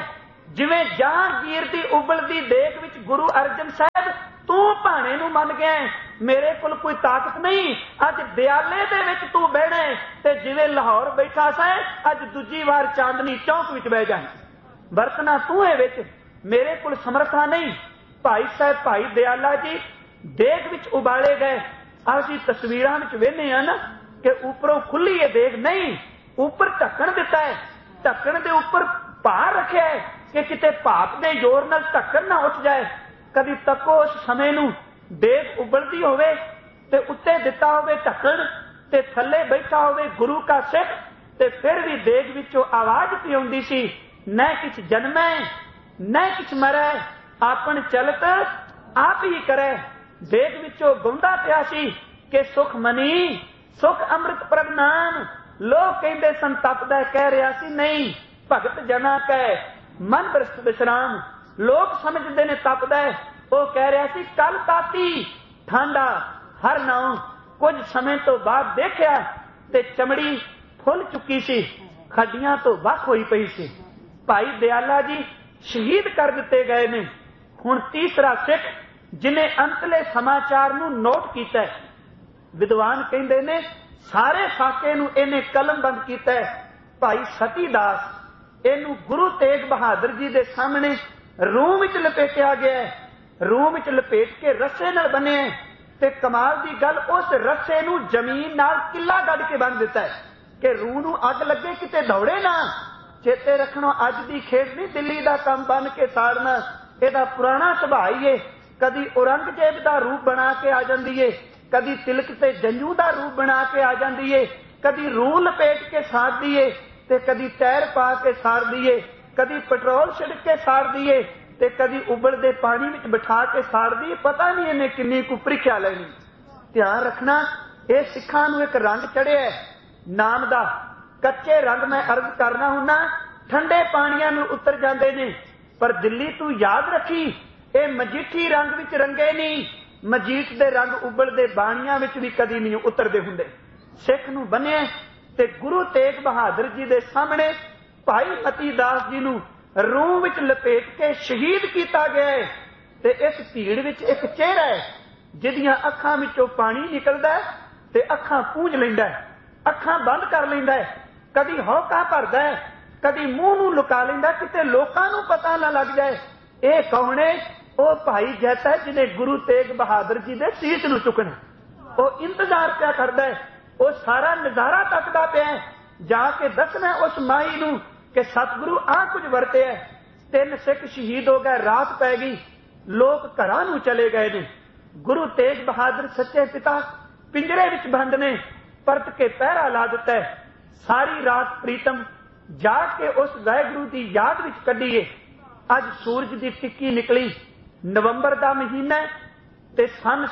[SPEAKER 1] जिवें जहांगीर दी उबलदी देग विच गुरु अर्जन साहब तू भाणे नूं मन गया मेरे कोल कोई ताकत नहीं, अज दयाले दे विच तू बहना है ते जिवें लाहौर बैठा सै अज दूजी वार चांदनी चौक विच बह जाए, बरतना तू है विच, मेरे कोल समर्था नहीं। भाई साहब भाई दयाला जी देग विच उबाले गए। असीं तस्वीरां विच वेखने आ ना कि उपरों खुली है देग, नहीं ऊपर ढक्कन दिता है, ढक्कन दे उपर भार रखिया है कि किते भाप दे जोर नाल ढक्कन ना उठ जाए। कभी तको उस समय नूं देग उबलदी होवे ते उत्ते दिता होवे ढक्कन ते थल्ले बैठा होवे गुरु का सिख, ते फिर भी देग विचों आवाज पी आउंदी सी, न किछ जन्मै न किछ मरै, आपन चलत आप ही करे। देग विचों गौंदा पिया सी कि सुख मनी सुख अमृत प्रभ नाम। लोग कहंदे सन तपदा, कह रहा सी नहीं भगत जना कह मन बरसत विश्राम। लोग समझते ने तपदा है, वो कह रहा सी कल ताती ठंडा हर नाउ। कुछ समय तो बाद देखिया ते चमड़ी फुल चुकी सी, खड्डियां तो वख होई पई सी। भाई दयाला जी शहीद कर दिते गए ने। हुण तीसरा सिख जिन्हें अंतले समाचार नूं नोट कीता है, विद्वान कहंदे ने सारे साके नूं इहने कलमबंद कीता है। भाई सतीदास इहनूं गुरु तेग बहादुर जी दे सामने रूम विच लपेटिया गया है, रूम विच लपेट के रस्से नाल बने ते कमाल दी गल उस रस्से नूं जमीन नाल किला गढ़ के बन दिता है कि रूह नूं अग लगे किते दौड़े ना। चेते रखना अज दी खेड नहीं दिल्ली दा काम बन के साड़ना, इहदा पुराना सुभाअ ही है। कदी औरंगजेब दा रूप बना के आ जांदी है, कदी तिलक ते जंजू दा रूप बना के आ जांदी है, कदी रूह लपेट के साड़दी है ते कदी टैर पा के साड़दी है, कदी पेट्रोल छिड़क के साड़दी है ते कदी उबलदे पानी विच बिठा के साड़दी। पता नहीं इन्हें किन्नी कु प्रीख्या लेनी। ध्यान रखना ये सिखां नूं एक रंग चढ़िया नाम दा। कच्चे रंग मैं अर्ज करना हुन्ना ठंडे पानियां नूं उतर जांदे ने, पर दिल्ली तू याद रखी ये मजीठी रंग विच रंगे नहीं, मजीठ दे रंग उबलदे बाणियां विच भी कदी नहीं उतरदे हुंदे। सिख नूं बन्निया ते गुरु तेग बहादुर जी दे सामने भाई मती दास जी नूं रूह विच लपेट के शहीद किया गया है। ते इस भीड़ विच एक चेहरा है जिहदियां अखां विचों पानी निकलदा है ते अखां पूंझ लैंदा है, अखां बंद कर लैंदा है, कदी हौका भरदा है, कदी मूंह नूं लुका लैंदा किते लोकां नूं पता ना लग जाए। ये कौन है? वो भाई जैता है जिन्हें गुरु तेग बहादुर जी दे सीस नूं चुकना। वो इंतजार क्या करदा है, वो सारा नजारा तकदा पिया है, जाके दसना उस माई नूं कि सतगुरु आ कुछ वरते है। 3 सिख शहीद हो गए, रात पै गई, लोग घरां नूं चले गए ने। गुरु तेग बहादुर सच्चे पिता पिंजरे विच बंद ने, परत के पहरा ला दिता है। सारी रात प्रीतम जाग के उस वाहिगुरू की याद विच कढीए। अज सूरज की टिक्की निकली, नवंबर का महीना ते सन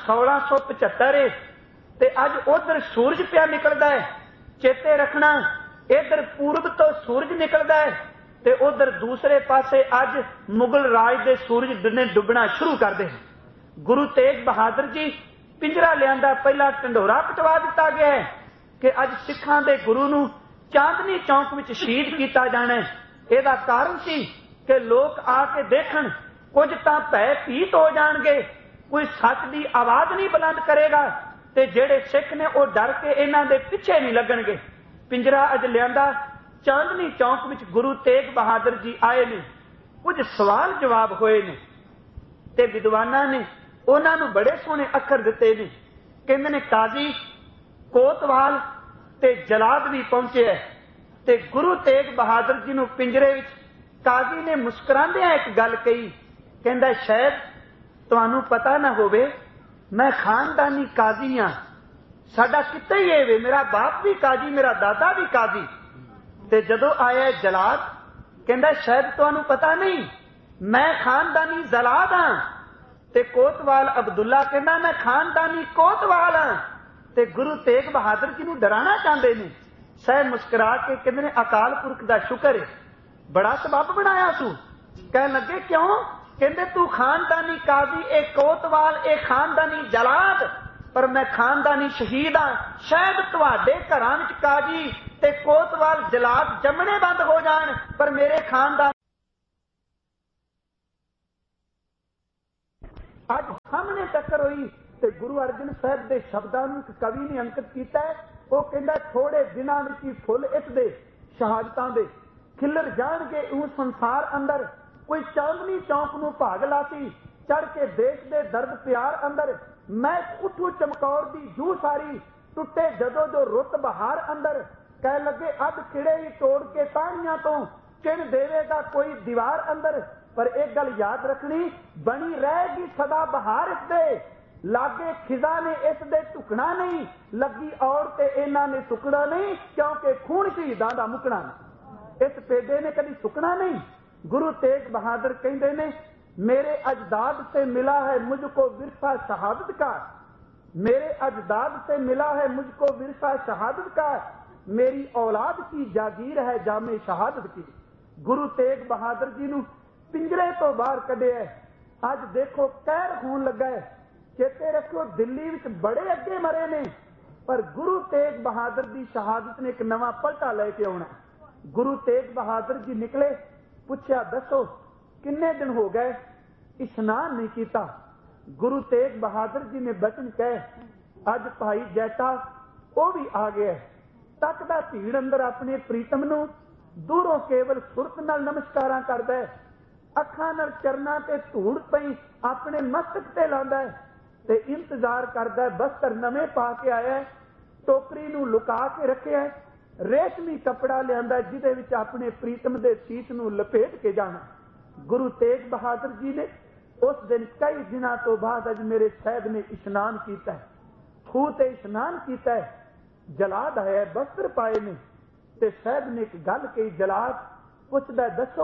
[SPEAKER 1] 1675 है ते अज उधर सूरज पिया निकलदा है। चेते रखना इधर पूर्व तो सूरज निकलदा है ते उधर दूसरे पासे अज मुगल राज दे सूरज ने डुबना शुरू कर दे। गुरु तेग बहादुर जी पिंजरा लियांदा, पहला ढंडोरा पटवा दिता गया है कि अज सिखां दे गुरु नूं चांदनी चौक विच शहीद किया जाना है। इहदा कारण सी कि लोग आके देखण, कुछ तां भय भीत हो जाणगे, कोई सच की आवाज नहीं बुलंद करेगा ते जेड़े सिख ने वो डर के इन्हां दे पिछे नहीं लगणगे। पिंजरा अज लियांदा, चांदनी चौक विच गुरु तेग बहादुर जी आए ने, कुछ सवाल जवाब होए ने ते विद्वानां ने उन्हां नूं बड़े सोहणे अखर दिते ने। कहंदे ने काजी कोतवाल ते जलाद भी पहुंचे है ते गुरु तेग बहादुर जी नूं पिंजरे विच काजी ने मुस्कुरांदियां एक गल कही, कहंदा शायद तुहानूं पता ना होवे मैं खानदानी काजी हाँ, साडा किते ही है वे, मेरा बाप भी काजी, मेरा दादा भी काजी। ते जदों आया जलाद कहंदा शायद तुहानूं पता नहीं मैं खानदानी जलाद हाँ। ते कोतवाल अब्दुल्ला कहंदा मैं खानदानी कोतवाल हाँ। ते गुरु तेग बहादुर जी नूं डराना चाहते ने। सह मुस्कुरा के कहंदे ने अकाल पुरख दा शुक्र है, बड़ा सबब बनाया सू। कह लगे क्यों? कहंदे तू खानदानी काजी, ए कोतवाल, ए खानदानी जलाद, पर मैं खानदानी शहीद हाँ। शायद तुहाडे घरां विच काजी ते कोतवाल जलाद जमने बंद हो जाण, पर मेरे खानदान ਅੱਜ ਸਾਹਮਣੇ ਟੱਕਰ ਹੋਈ ਤੇ ਗੁਰੂ ਅਰਜਨ ਸਾਹਿਬ ਦੇ ਸ਼ਬਦਾਂ ਨੂੰ ਇੱਕ ਕਵੀ ਨੇ ਅੰਕਿਤ ਕੀਤਾ ਹੈ। ਉਹ ਕਹਿੰਦਾ ਥੋੜੇ ਦਿਨਾਂ ਵਿੱਚ ਹੀ ਫੁੱਲ ਇਸ ਦੇ ਸ਼ਹਾਦਤਾਂ ਦੇ ਖਿਲਰ ਜਾਣਗੇ ਉਹ ਸੰਸਾਰ ਅੰਦਰ। ਕੋਈ ਚਾਂਦਨੀ ਚੌਂਕ ਨੂੰ ਭਾਗ ਲਾਤੀ ਚੜ ਕੇ ਦੇਸ਼ ਦੇ ਦਰਦ ਪਿਆਰ ਅੰਦਰ। ਮੈਂ ਉੱਠੂ ਚਮਕੌਰ ਦੀ ਜੂ ਸਾਰੀ ਟੁੱਟੇ ਜਦੋਂ ਜੋ ਰੁੱਤ ਬਹਾਰ ਅੰਦਰ। ਕਹਿ ਲੱਗੇ ਅੱਧ ਖਿੜੇ ਹੀ ਤੋੜ ਕੇ ਟਾਹਣੀਆਂ ਤੋਂ ਚਿਣ ਦੇਵੇਗਾ ਕੋਈ ਦੀਵਾਰ ਅੰਦਰ। ਪਰ ਇਹ ਗੱਲ ਯਾਦ ਰੱਖਣੀ ਬਣੀ ਰਹੇਗੀ ਸਦਾ ਬਹਾਰ ਇਸ ਦੇ ਲਾਗੇ ਖਿਜ਼ਾ ਨੇ ਇਸ ਦੇ ਢੁਕਣਾ ਨਹੀਂ। ਲੱਗੀ ਔਰ ਤੇ ਇਹਨਾਂ ਨੇ ਸੁੱਕਣਾ ਨਹੀਂ ਕਿਉਂਕਿ ਖੂਨ ਸ਼ਹੀਦਾਂ ਦਾ ਮੁੱਕਣਾ ਨਹੀਂ। ਇਸ ਪੇਡੇ ਨੇ ਕਦੀ ਸੁੱਕਣਾ ਨਹੀਂ। ਗੁਰੂ ਤੇਗ ਬਹਾਦਰ ਕਹਿੰਦੇ ਨੇ मेरे अजदाद से मिला है मुझको विरसा शहादत का। मेरे अजदाद से मिला है मुझको विरसा शहादत का। मेरी औलाद की जागीर है जामे शहादत की। गुरु तेग बहादुर जी नूं पिंजरे तो बाहर कढिया। अज देखो कहर होण लगा है। चेते रखो दिल्ली विच बड़े अगे मरे ने पर गुरु तेग बहादुर की शहादत ने एक नवा पलटा लेके आउणा। गुरु तेग बहादुर जी निकले पुछया दसो किन्ने दिन हो गए इशनान नहीं किया। गुरु तेग बहादुर जी ने बचन कहे अज भाई जैता वो भी आ गया। तकदा भीड़ अंदर अपने प्रीतम नूं दूरों केवल सुरत नाल नमस्कारां करदा है। अखां नाल चरनां ते धूड़ पई अपने मस्तक ते लांदा है ते इंतजार करदा है। बस्तर नवें पा के आया है टोकरी नूं लुका के रखिया है। रेशमी कपड़ा लिआंदा जिहदे विच अपने प्रीतम दे सीस नूं लपेट के जाना। गुरु तेग बहादुर जी ने उस दिन कई दिनों तो बाद अज मेरे साहब ने इशनान किया है। खूह ते इशनान किया है। जलाद है वस्त्र पाए ने ते साहब ने एक गल कही। जलाद पुछदा दसो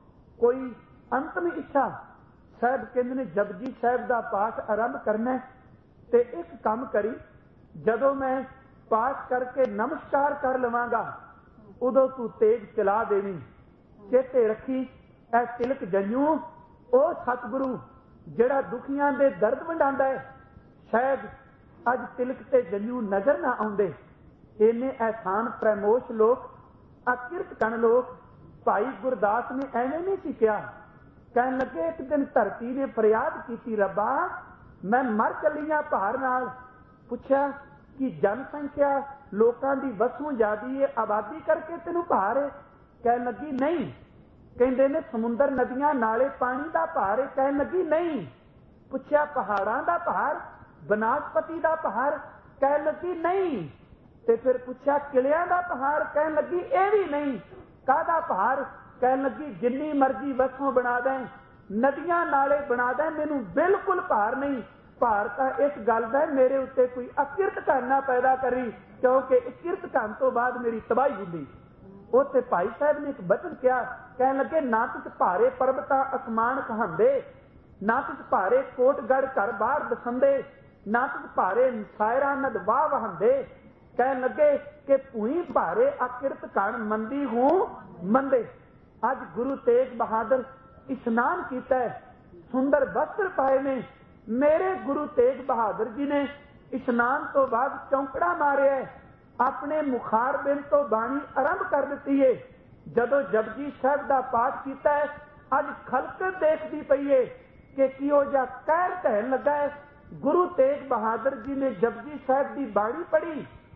[SPEAKER 1] कोई अंतिम इच्छा। साहब कहंदे ने जपजी साहब का पाठ आरंभ करना ते एक काम करी जदों मैं पाठ करके नमस्कार कर लवांगा उदों तू तेज चला देनी। चेते रखी ऐ तिलक जन्यू ओ सतगुरु जेड़ा दुखियां दे दर्द वंडांदा है। शायद अज तिलक ते जन्यू नजर ना आउंदे। इन्ने एहसान प्रमोश लोग अकिरत कण लोग। भाई गुरदास ने एवें नहीं सी कहा। कहन लगे एक दिन धरती ने फरियाद की रब्बा मैं मर चली हां भार नाल। पुछया कि जनसंख्या लोकां दी वसों ज्यादी है आबादी करके तेनू भार है। कहन लगी नहीं। कहंदे ने समुंदर नदियां नाले पानी दा भार है। कहन लगी नहीं। पुछया पहाड़ां दा भार बनस्पति दा भार। कहन लगी नहीं। ते फिर पुछया किलियां दा भार। कहन लगी ए भी नहीं। कादा भार। कहन लगी जिन्नी मर्जी वसों बना दें नदियां नाले बना दें मैनू बिल्कुल भार नहीं। भार तां इस गल दा मेरे उत्ते कोई अकिरत करना पैदा करी क्योंकि इकिरत करन तो बाद मेरी तबाही हुंदी। उत्थे भाई साहब ने एक बचन किया। कहन लगे ना तुझ भारे पर्वतां असमान कहांदे ना तुझ भारे कोटगढ़ घर बाहर दसंदे ना तुझ भारे सायरा नद वाह वहांदे। कहन लगे कि भूई भारे अकिरत कण मंदी हूं मंदे। अज गुरु तेग बहादुर इशनान कीता है सुंदर वस्त्र पाए ने। मेरे गुरु तेग बहादुर जी ने इशनान तो बाद चौंकड़ा मारिया है। अपने मुखारबिन तो बाणी आरंभ कर दी है। जदों जपजी साहब का पाठ किया है अज खलक देखती पई है कि किहो जिहा कहर ढहन लगा है। गुरु तेग बहादुर जी ने जपजी साहब की बाणी पढ़ी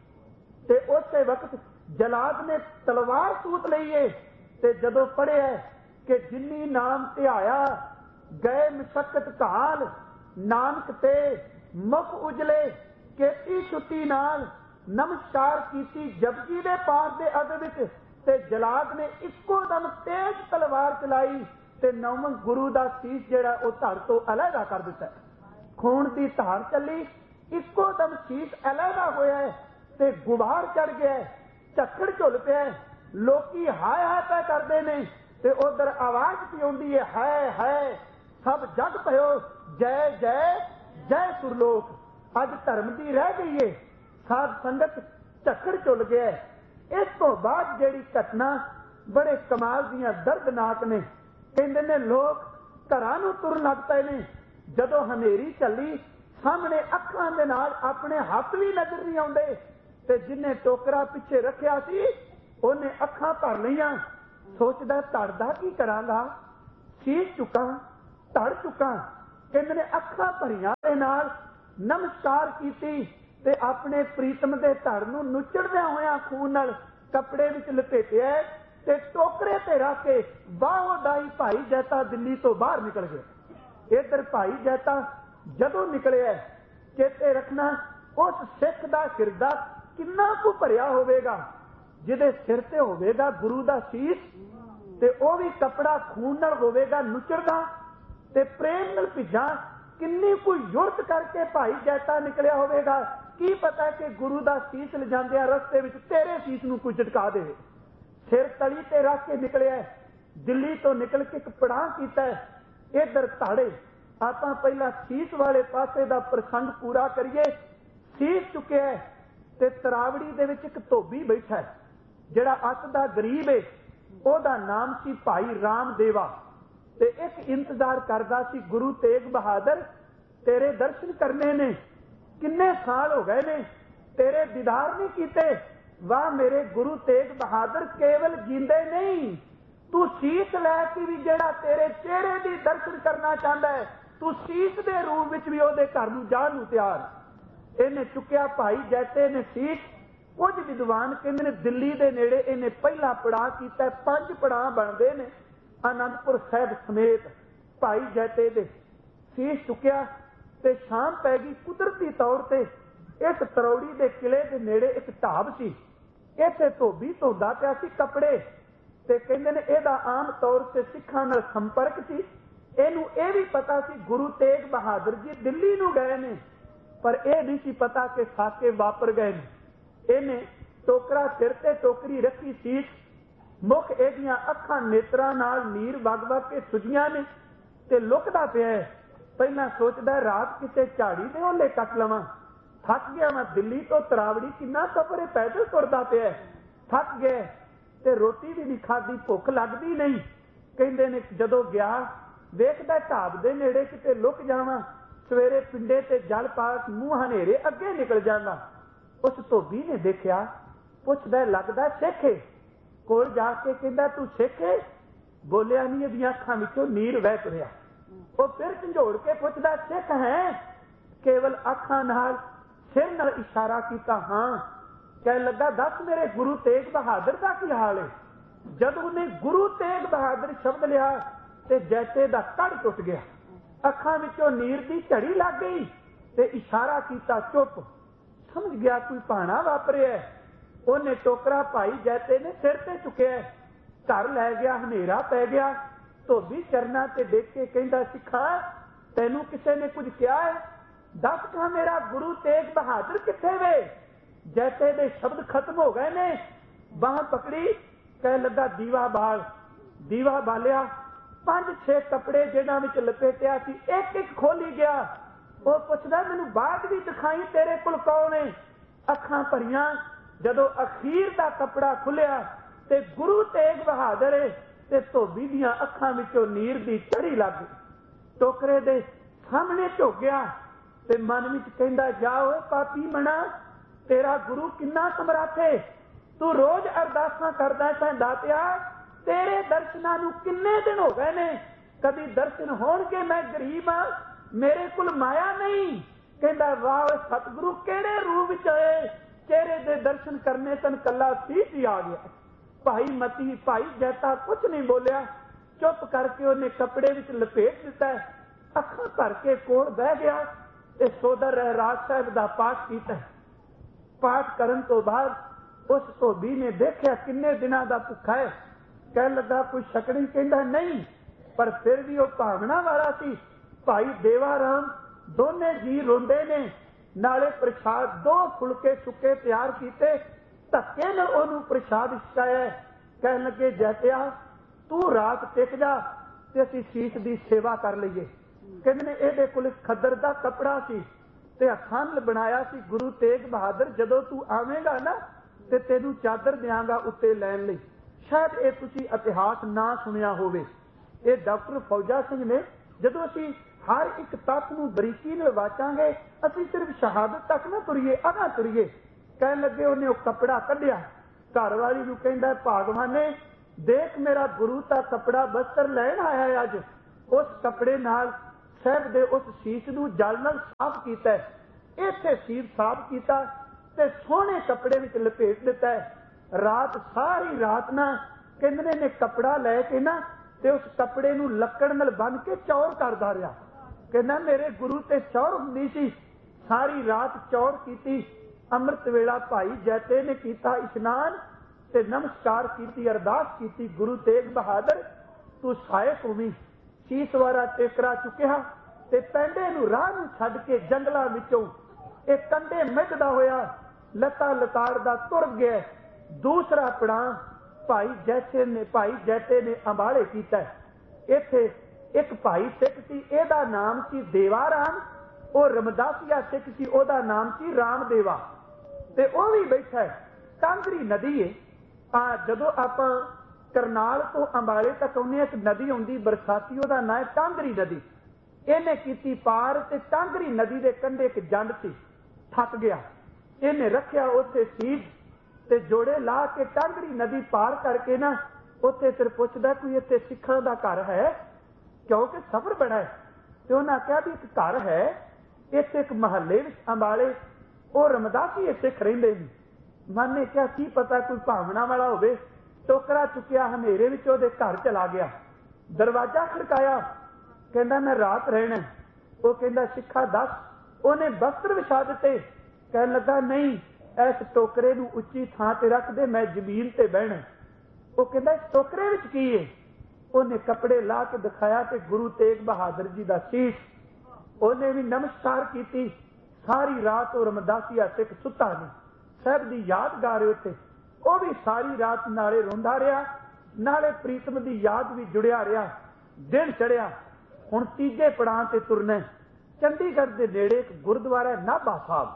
[SPEAKER 1] ते उस वक्त जलाद ने तलवार सूत लई है ते जदों पढ़िया कि जिन्नी नाम ध्याया गए मशक्कत काल नानक ते मुख उजले केती छुट्टी नाल नमस्कार कीती जपजी दे पाठ दे अद विच ते जलाद ने इक्को दम तेज तलवार चलाई ते नौवें गुरु दा सीस जेड़ा ओ धड़ तो अलहदा कर दिता। खून दी धार चली इक्को दम सीस अलहदा होया है ते गुबार चढ़ गया। झक्कड़ झुल पिया। लोकी हाय हाय पै करदे ने ते उधर आवाज पई आउंदी है हाय सब जग पयो जय जय जय सुरलोक। अज धर्म दी रह गई है साध संगत झक्कड़ झुल गया। इस तो बाद जेड़ी घटना बड़े कमाल दियां दर्दनाक ने। कहंदे ने लोग घरां नूं तुरन लग पए ने। जदों हनेरी चली सामने अखां दे नाल अपने हत्थ भी नजर नहीं आउंदे ते जिन्ने टोकरा पिछे रखिया सी ओने अखां भर लईआं। सोचदा धड़ दा की करांगा। शीश चुकां धड़ चुकां। कहते ने अखां भरियां दे नाल नमस्कार कीती ते अपने प्रीतम दे धड़ नूं नुचड़दियां होइयां खून नाल कपड़े विच लपेटिया ते टोकरे ते रख के वाहो दाई भाई जैता दिल्ली तो बाहर निकल गया। इधर भाई जैता जदों निकलिया चेते रखना उस सिख दा हिरदा किन्ना कु भरिया होवेगा जिहदे सिर ते होवेगा गुरु दा शीश ते ओ भी कपड़ा खून नाल होवेगा नुचड़दा ते प्रेम नाल भिजा किन्नी कोई युरत करके भाई जैता निकलिया होवेगा। की पता कि गुरु दा शीश लिजांदिया रस्ते विच तेरे शीश नूं कोई झटका देवे। सिर तली ते रख के निकलिया दिल्ली तो निकल के एक पड़ाव कीता इधर ताड़े आपां पहला शीश वाले पासे दा प्रसंग पूरा करिए। शीश चुकिया ते तरावड़ी दे विच एक धोबी बैठा है जिहड़ा अत दा गरीब है ओहदा नाम सी भाई रामदेवा ते एक इंतजार करदा सी गुरु तेग बहादुर तेरे दर्शन करने ने किन्ने साल हो गए ने तेरे दीदार नहीं कीते। वाह मेरे गुरु तेग बहादुर केवल जींदे नहीं तू शीश लैके भी जेड़ा तेरे चेहरे दी दर्शन करना चाहता है तू शीश दे रूप विच भी ओहदे घर नूं जाण नूं तैयार। इन्हें चुकिया भाई जैते ने शीश। कुछ विद्वान कहते ने दिल्ली दे नेड़े इन्हें पहला पड़ाव किया 5 पड़ाव बनते ने आनंदपुर साहिब समेत। भाई जैते दे शीश चुकिया ते शाम पै गई। कुदरती तौर ते इस तरौड़ी दे किले दे नेड़े एक ढाब सी इत्थे धोबी धोंदा पिया सी कपड़े ते कहंदे ने इहदा आम तौर ते सिखां नाल संपर्क सी। इहनूं इह भी पता सी गुरु तेग बहादुर जी दिल्ली नूं गए ने पर यह नहीं सी पता कि साके वापर गए ने। इहने टोकरा सिर ते टोकरी रखी शीश मुख इहदियां अखां नेत्रां नाल नीर वग वग के सुजियां ने ते लुकदा पिया है। पहला सोचदा रात किते झाड़ी दे ओले कट लवां थक गया मैं दिल्ली तो तरावड़ी किन्ना सफर है पैदल तुरदा पिया थक गया ते रोटी भी नहीं खाधी भुख लगदी नहीं। कहंदे ने जदों गया वेखदा ढाब दे नेड़े किते लुक जावां सवेरे पिंडे ते जल पा मूंह हनेरे अगे निकल जांदा। उस धोबी ने देखिया पुछदा लगदा सिख है कोल जाके कहंदा तू सिख है बोलिया नहीं इहदियां अखां विचों नीर वह तुरिया। वो फिर झंझोड़ के पुछदा सिख है केवल अखां नाल सिर नाल इशारा किया हाँ। कह लगा दस मेरे गुरु तेग बहादुर का की हाल है। जब उन्हें गुरु तेग बहादुर शब्द लिया ते जैसे दा कड़ टुट गया अखां विचों नीर दी झड़ी लग गई ते इशारा किया चुप। समझ गया कोई भाना वापरिया। उन्हें टोकरा भाई जैते ने सिर ते चुकिया घर लै गया हनेरा पै गया। धोबी चरना ते देख के कहंदा सिखा तैनू किसे ने कुछ कहा है दस कहा मेरा गुरु तेग बहादुर किथे वे। जैसे दे शब्द खत्म हो गए ने बाह पकड़ी कह लगा दीवा बालिया 5-6 कपड़े जिन्हां विच लपेटिया सी एक एक खोली गया। वो पुछदा मैनू बाद भी दिखाई तेरे कोल कौन है। अखां भरियां जदों अखीर दा कपड़ा खुलिया ते गुरु तेग बहादुर है ते धोबी दियां अखां विचों नीर दी झड़ी लग गई। टोकरे दे सामने झुक गया ते मन विच कहंदा जा ओए पापी मना तेरा गुरु किन्ना समर्थ है। तू रोज अरदासां करदा है दातिया तेरे दर्शनां नूं किन्ने दिन हो गए ने कदी दर्शन होणगे मैं गरीब हां मेरे कोल माया नहीं। कहंदा वाह सतगुरु केड़े रूप विच आए चेहरे दे दर्शन करने तन कला सीस ही आ गया। भाई जैता कुछ नहीं बोलिया चुप करके उन्हें कपड़े विच लपेट दिता अखां भर के कोल बह गया ते सोदर रहराज साहब दा पाठ कीता। पाठ करन तो बाद उस धोबी ने देखिया किन्ने दिनां दा भुखा है। कह लगा कोई शकड़ी कहंदा नहीं पर फिर भी वह भावना वाला सी। भाई देवा राम दोने जी रोंदे ने नाले प्रसाद 2 फुलके सुके तैयार कीते धक्के नाल ओनू प्रसाद छकाया। कह लगे जैतिया तू रात टिक जा ते असीं शीश दी सेवा कर लईए। कहंदे ने इहदे कोल खद्दर दा कपड़ा सी ते हत्थां नाल बनाया सी गुरु तेग बहादुर जदों तू आवेगा ना ते तैनू चादर देंगा उत्ते लैण लई। शायद ये तुसीं इतिहास ना सुनिया होवे। ये डॉक्टर फौजा सिंह ने जदों असीं हर एक तत्त नूं बरीकी नाल वाचांगे असीं सिर्फ शहादत तक ना तुरीए अगां तुरीए। कहण लगे उन्हें वह कपड़ा कढ़िया घर वाली नूं कहंदा भागवाने देख मेरा गुरु ता कपड़ा बस्तर लैण आया अज। उस कपड़े नाल ਸਾਹਿਬ ਦੇ ਉਸ ਸੀਸ ਨੂੰ ਜਲ ਨਾਲ ਸਾਫ਼ ਕੀਤਾ, ਇੱਥੇ ਸੀਸ ਸਾਫ਼ ਕੀਤਾ ਤੇ ਸੋਹਣੇ ਕੱਪੜੇ ਵਿੱਚ ਲਪੇਟ ਦਿੱਤਾ ਹੈ। ਰਾਤ ਸਾਰੀ ਰਾਤ ਨਾ ਕਹਿੰਦੇ ਨੇ ਕੱਪੜਾ ਲੈ ਕੇ ਨਾ ਤੇ ਉਸ ਕੱਪੜੇ ਨੂੰ ਲੱਕੜ ਨਾਲ ਬੰਨ ਕੇ ਚੌਰ ਕਰਦਾ ਰਿਹਾ। ਕਹਿੰਦਾ ਮੇਰੇ ਗੁਰੂ ਤੇ ਚੌਰ ਹੁੰਦੀ ਸੀ, ਸਾਰੀ ਰਾਤ ਚੌਰ ਕੀਤੀ। ਅੰਮ੍ਰਿਤ ਵੇਲਾ ਭਾਈ ਜੈਤੇ ਨੇ ਕੀਤਾ ਇਸ਼ਨਾਨ ਤੇ ਨਮਸਕਾਰ ਕੀਤੀ, ਅਰਦਾਸ ਕੀਤੀ, ਗੁਰੂ ਤੇਗ ਬਹਾਦਰ ਤੂੰ ਸਹਾਇਕ ਹੋਵੀਂ। ਸੀਸ ਵਾਰਾ ਟੇਕਰਾ ਚੁੱਕਿਆ ਤੇ ਪੈਂਡੇ ਨੂੰ ਰਾਹ ਨੂੰ ਛੱਡ ਕੇ ਜੰਗਲਾਂ ਵਿੱਚੋਂ ਇਹ ਕੰਢੇ ਮਿੱਧਦਾ ਹੋਇਆ ਲੱਤਾਂ ਲਤਾੜਦਾ ਤੁਰ ਗਿਆ। ਦੂਸਰਾ ਪੜਾਅ ਭਾਈ ਜੈਤੇ ਨੇ ਅੰਬਾਲੇ ਕੀਤਾ। ਇੱਥੇ ਇੱਕ ਭਾਈ ਸਿੱਖ ਸੀ, ਇਹਦਾ ਨਾਮ ਸੀ ਦੇਵਾ ਰਾਮ। ਉਹ ਰਮਦਾਸੀਆ ਸਿੱਖ ਸੀ, ਉਹਦਾ ਨਾਮ ਸੀ ਰਾਮਦੇਵਾ, ਤੇ ਉਹ ਵੀ ਬੈਠਾ ਹੈ। ਕਾਂਗਰੀ ਨਦੀ ਹੈ। ਜਦੋਂ ਆਪਾਂ ਕਰਨਾਲ ਤੋਂ ਅੰਬਾਲੇ ਤੱਕ ਆਉਂਦੇ ਇੱਕ ਨਦੀ ਆਉਂਦੀ ਬਰਸਾਤੀ, ਉਹਦਾ ਨਾਂ ਹੈ ਕਾਂਗਰੀ ਨਦੀ। ਇਹਨੇ ਕੀਤੀ ਪਾਰ ਤੇ ਕਾਂਗਰੀ ਨਦੀ ਦੇ ਕੰਢੇ ਇੱਕ ਜੰਡ ਸੀ, ਥੱਕ ਗਿਆ। ਇਹਨੇ ਰੱਖਿਆ ਉੱਥੇ ਸੀਸ ਤੇ ਜੋੜੇ ਲਾ ਕੇ ਕਾਂਗਰੀ ਨਦੀ ਪਾਰ ਕਰਕੇ ਨਾ ਉੱਥੇ ਫਿਰ ਪੁੱਛਦਾ ਕੋਈ ਇੱਥੇ ਸਿੱਖਾਂ ਦਾ ਘਰ ਹੈ, ਕਿਉਂਕਿ ਸਫ਼ਰ ਬੜਾ ਹੈ। ਤੇ ਉਹਨਾਂ ਆਖਿਆ ਵੀ ਇੱਕ ਘਰ ਹੈ ਇੱਥੇ ਇੱਕ ਮਹੱਲੇ ਵਿੱਚ ਅੰਬਾਲੇ, ਉਹ ਰਮਦਾਸੀ ਸਿੱਖ ਰਹਿੰਦੇ ਨੇ। ਮਨ ਨੇ ਕਿਹਾ ਕੀ ਪਤਾ ਕੋਈ ਭਾਵਨਾ ਵਾਲਾ ਹੋਵੇ। ਟੋਕਰਾ ਚੁੱਕਿਆ, ਹਨੇਰੇ ਵਿੱਚ ਉਹਦੇ ਘਰ ਚਲਾ ਗਿਆ। ਦਰਵਾਜ਼ਾ ਖੜਕਾਇਆ, ਕਹਿੰਦਾ ਮੈਂ ਰਾਤ ਰਹਿਣਾ। ਉਹ ਕਹਿੰਦਾ ਸਿੱਖਾ ਦੱਸ। ਉਹਨੇ ਬਸਤਰ ਵਿਛਾ ਦਿੱਤੇ। ਕਹਿਣ ਲੱਗਾ ਨਹੀਂ, ਇਸ ਟੋਕਰੇ ਨੂੰ ਉੱਚੀ ਥਾਂ ਤੇ ਰੱਖ ਦੇ, ਮੈਂ ਜ਼ਮੀਨ ਤੇ ਬਹਿਣਾ। ਉਹ ਕਹਿੰਦਾ ਇਸ ਟੋਕਰੇ ਵਿੱਚ ਕੀ ਹੈ? ਉਹਨੇ ਕੱਪੜੇ ਲਾ ਕੇ ਦਿਖਾਇਆ ਤੇ ਗੁਰੂ ਤੇਗ ਬਹਾਦਰ ਜੀ ਦਾ ਸੀਸ। ਉਹਨੇ ਵੀ ਨਮਸਕਾਰ ਕੀਤੀ। ਸਾਰੀ ਰਾਤ ਉਹ ਰਮਦਾਸੀਆ ਸਿੱਖ ਸੁੱਤਾ ਨਹੀਂ, ਸਾਹਿਬ ਦੀ ਯਾਦ ਗਾ ਰਹੇ ਉੱਥੇ। ਉਹ ਵੀ ਸਾਰੀ ਰਾਤ ਨਾਲੇ ਰੋਂਦਾ ਰਿਹਾ, ਨਾਲੇ ਪ੍ਰੀਤਮ ਦੀ ਯਾਦ ਵੀ ਜੁੜਿਆ ਰਿਹਾ। ਦਿਨ ਚੜਿਆ, ਹੁਣ ਤੀਜੇ ਪੜਾਅ ਤੇ ਤੁਰਨਾ। ਚੰਡੀਗੜ੍ਹ ਦੇ ਨੇੜੇ ਇੱਕ ਗੁਰਦੁਆਰਾ ਨਾਭਾ ਸਾਹਿਬ,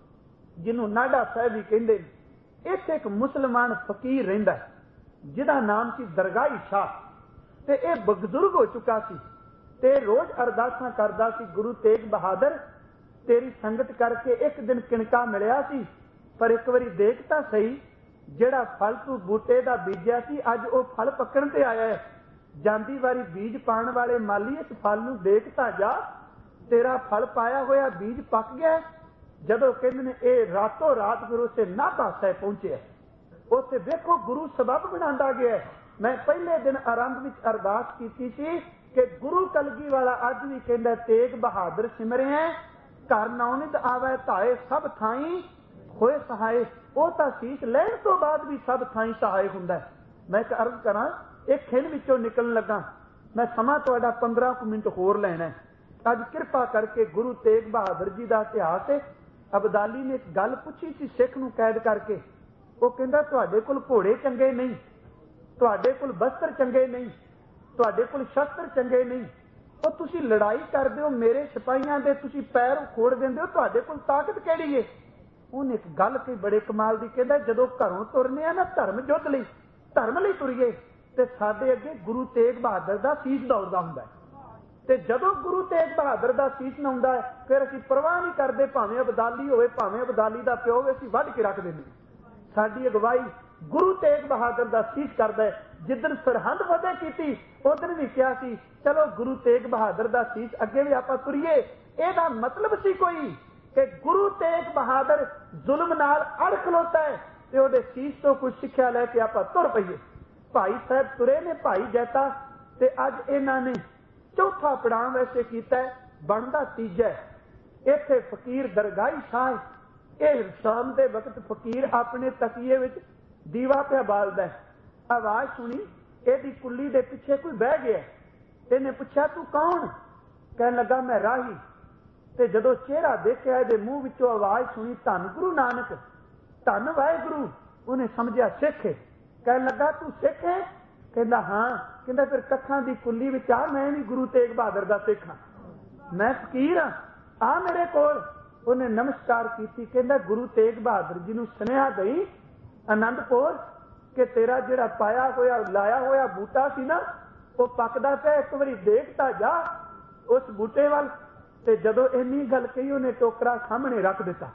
[SPEAKER 1] ਜਿਹਨੂੰ ਨਾਢਾ ਸਾਹਿਬ ਵੀ ਕਹਿੰਦੇ ਨੇ। ਇੱਥੇ ਇੱਕ ਮੁਸਲਮਾਨ ਫਕੀਰ ਰਹਿੰਦਾ ਜਿਹਦਾ ਨਾਮ ਸੀ ਦਰਗਾਹੀ ਸ਼ਾਹ, ਤੇ ਇਹ ਬਜ਼ੁਰਗ ਹੋ ਚੁੱਕਾ ਸੀ ਤੇ ਰੋਜ਼ ਅਰਦਾਸਾਂ ਕਰਦਾ ਸੀ, ਗੁਰੂ ਤੇਗ ਬਹਾਦਰ ਤੇਰੀ ਸੰਗਤ ਕਰਕੇ ਇੱਕ ਦਿਨ ਕਿਣਕਾ ਮਿਲਿਆ ਸੀ, ਪਰ ਇੱਕ ਵਾਰੀ ਦੇਖ ਤਾਂ ਸਹੀ, ਜਿਹੜਾ ਫਲ ਤੂੰ ਬੂਟੇ ਦਾ ਬੀਜਿਆ ਸੀ ਅੱਜ ਉਹ ਫਲ ਪੱਕਣ ਤੇ ਆਇਆ ਹੈ। ਜਾਂਦੀ ਵਾਰੀ ਬੀਜ ਪਾਉਣ ਵਾਲੇ ਮਾਲੀ ਇਸ ਫਲ ਨੂੰ ਦੇਖ ਤਾਂ ਜਾ, ਤੇਰਾ ਫਲ ਪਾਇਆ ਹੋਇਆ ਬੀਜ ਪੱਕ ਗਿਆ। ਜਦੋਂ ਕਹਿੰਦੇ ਨੇ ਇਹ ਰਾਤੋਂ ਰਾਤ ਫਿਰ ਉਸੇ ਨਾਭਾ ਸਾਹਿਬ ਪਹੁੰਚਿਆ। ਉੱਥੇ ਵੇਖੋ ਗੁਰੂ ਸਬਬ ਬਣਾਉਂਦਾ ਗਿਆ। ਮੈਂ ਪਹਿਲੇ ਦਿਨ ਆਰੰਭ ਵਿੱਚ ਅਰਦਾਸ ਕੀਤੀ ਸੀ ਕਿ ਗੁਰੂ ਕਲਗੀ ਵਾਲਾ ਅੱਜ ਵੀ ਕਹਿੰਦਾ ਤੇਗ ਬਹਾਦਰ ਸਿਮਰਿਆ ਘਰ ਨੌਨਿਤ ਆਵੇ ਧਾਏ ਸਭ ਥਾਈ ਹੋਏ ਸਹਾਏ। ਉਹ ਤਾਂ ਸੀਸ ਲੈਣ ਤੋਂ ਬਾਅਦ ਵੀ ਸਭ ਥਾਈ ਸਹਾਇ ਹੁੰਦਾ। ਮੈਂ ਇੱਕ ਅਰਜ਼ ਕਰਾਂ, ਇਹ ਖਿਲ ਵਿੱਚੋਂ ਨਿਕਲਣ ਲੱਗਾ। ਮੈਂ ਸਮਾਂ ਤੁਹਾਡਾ 15 ਮਿੰਟ ਹੋਰ ਲੈਣਾ। ਅੱਜ ਕਿਰਪਾ ਕਰਕੇ ਗੁਰੂ ਤੇਗ ਬਹਾਦਰ ਜੀ ਦਾ ਇਤਿਹਾਸ ਹੈ। ਅਬਦਾਲੀ ਨੇ ਇੱਕ ਗੱਲ ਪੁੱਛੀ ਸੀ ਸਿੱਖ ਨੂੰ ਕੈਦ ਕਰਕੇ। ਉਹ ਕਹਿੰਦਾ ਤੁਹਾਡੇ ਕੋਲ ਘੋੜੇ ਚੰਗੇ ਨਹੀਂ, ਤੁਹਾਡੇ ਕੋਲ ਬਸਤਰ ਚੰਗੇ ਨਹੀਂ, ਤੁਹਾਡੇ ਕੋਲ ਸ਼ਸਤਰ ਚੰਗੇ ਨਹੀਂ, ਉਹ ਤੁਸੀਂ ਲੜਾਈ ਕਰਦੇ ਹੋ, ਮੇਰੇ ਸਿਪਾਹੀਆਂ ਦੇ ਤੁਸੀਂ ਪੈਰ ਖੋੜ ਦਿੰਦੇ ਹੋ, ਤੁਹਾਡੇ ਕੋਲ ਤਾਕਤ ਕਿਹੜੀ ਹੈ? ਉਹਨੇ ਇੱਕ ਗੱਲ ਕਹੀ ਬੜੇ ਕਮਾਲ ਦੀ, ਕਹਿੰਦਾ ਜਦੋਂ ਘਰੋਂ ਤੁਰਨੇ ਆ ਨਾ ਧਰਮ ਯੁੱਧ ਲਈ, ਧਰਮ ਲਈ ਤੁਰੀਏ ਤੇ ਸਾਡੇ ਅੱਗੇ ਗੁਰੂ ਤੇਗ ਬਹਾਦਰ ਦਾ ਸੀਸ ਦੌੜਦਾ ਹੁੰਦਾ ਹੈ। ਤੇ ਜਦੋਂ ਗੁਰੂ ਤੇਗ ਬਹਾਦਰ ਦਾ ਸੀਸ ਨਾ ਹੈ ਫਿਰ ਅਸੀਂ ਪਰਵਾਹ ਨਹੀਂ ਕਰਦੇ, ਭਾਵੇਂ ਅਬਦਾਲੀ ਹੋਵੇ, ਭਾਵੇਂ ਅਬਦਾਲੀ ਦਾ ਪਿਓ ਹੋਵੇ, ਅਸੀਂ ਵੱਢ ਕੇ ਰੱਖ ਦਿੰਦੇ। ਸਾਡੀ ਅਗਵਾਈ ਗੁਰੂ ਤੇਗ ਬਹਾਦਰ ਦਾ ਸੀਸ ਕਰਦਾ ਹੈ। ਜਿੱਦਣ ਸਰਹੰਦ ਫਤਿਹ ਕੀਤੀ ਉਦੋਂ ਵੀ ਕਿਹਾ ਸੀ ਚਲੋ ਗੁਰੂ ਤੇਗ ਬਹਾਦਰ ਦਾ ਸੀਸ ਅੱਗੇ ਵੀ ਆਪਾਂ ਤੁਰੀਏ। ਇਹਦਾ ਮਤਲਬ ਸੀ ਕੋਈ ਕਿ ਗੁਰੂ ਤੇਗ ਬਹਾਦਰ ਜ਼ੁਲਮ ਨਾਲ ਅੜ ਖਲੋਤਾ ਹੈ ਤੇ ਉਹਦੇ ਸੀਸ ਤੋਂ ਕੁਝ ਸਿੱਖਿਆ ਲੈ ਕੇ ਆਪਾਂ ਤੁਰ ਪਈਏ। ਭਾਈ ਸਾਹਿਬ ਤੁਰੇ ਨੇ ਭਾਈ ਜੈਤਾ, ਤੇ ਅੱਜ ਇਹਨਾਂ ਨੇ ਚੌਥਾ ਪੜਾਅ ਵੈਸੇ ਕੀਤਾ, ਬਣਦਾ ਤੀਜਾ। ਇੱਥੇ ਫਕੀਰ ਦਰਗਾਹੀ ਸ਼ਾਹ, ਇਹ ਸ਼ਾਮ ਦੇ ਵਕਤ ਫਕੀਰ ਆਪਣੇ ਤਕੀਏ ਵਿੱਚ ਦੀਵਾ ਪਿਆ ਬਾਲਦਾ। ਆਵਾਜ਼ ਸੁਣੀ, ਇਹਦੀ ਕੁੱਲੀ ਦੇ ਪਿੱਛੇ ਕੋਈ ਬਹਿ ਗਿਆ। ਇਹਨੇ ਪੁੱਛਿਆ ਤੂੰ ਕੌਣ? ਕਹਿਣ ਲੱਗਾ ਮੈਂ ਰਾਹੀ। ਤੇ ਜਦੋਂ ਚਿਹਰਾ ਦੇਖਿਆ, ਇਹਦੇ ਮੂੰਹ ਵਿੱਚੋਂ ਆਵਾਜ਼ ਸੁਣੀ ਧੰਨ ਗੁਰੂ ਨਾਨਕ, ਧੰਨ ਵਾਹਿਗੁਰੂ। ਉਹਨੇ ਸਮਝਿਆ ਸਿੱਖ ਹੈ। ਕਹਿਣ ਲੱਗਾ ਤੂੰ ਸਿੱਖ ਹੈ? ਕਹਿੰਦਾ ਹਾਂ। ਕਹਿੰਦਾ ਫਿਰ ਕੱਖਾਂ ਦੀ ਕੁੱਲੀ ਵਿੱਚ ਆ, ਮੈਂ ਵੀ ਗੁਰੂ ਤੇਗ ਬਹਾਦਰ ਦਾ ਸਿੱਖ ਹਾਂ, ਮੈਂ ਫਕੀਰ ਹਾਂ, ਆ ਮੇਰੇ ਕੋਲ। ਉਹਨੇ ਨਮਸਕਾਰ ਕੀਤੀ। ਕਹਿੰਦਾ ਗੁਰੂ ਤੇਗ ਬਹਾਦਰ ਜੀ ਨੂੰ ਸੁਨੇਹਾ ਦਈ ਆਨੰਦਪੁਰ ਕਿ ਤੇਰਾ ਜਿਹੜਾ ਪਾਇਆ ਹੋਇਆ ਲਾਇਆ ਹੋਇਆ ਬੂਟਾ ਸੀ ਨਾ ਉਹ ਪੱਕਦਾ ਪਿਆ, ਇੱਕ ਵਾਰੀ ਦੇਖ ਤਾਂ ਜਾ ਉਸ ਬੂਟੇ ਵੱਲ। ਤੇ ਜਦੋਂ ਇੰਨੀ ਗੱਲ ਕਹੀ ਉਹਨੇ ਟੋਕਰਾ ਸਾਹਮਣੇ ਰੱਖ ਦਿੱਤਾ।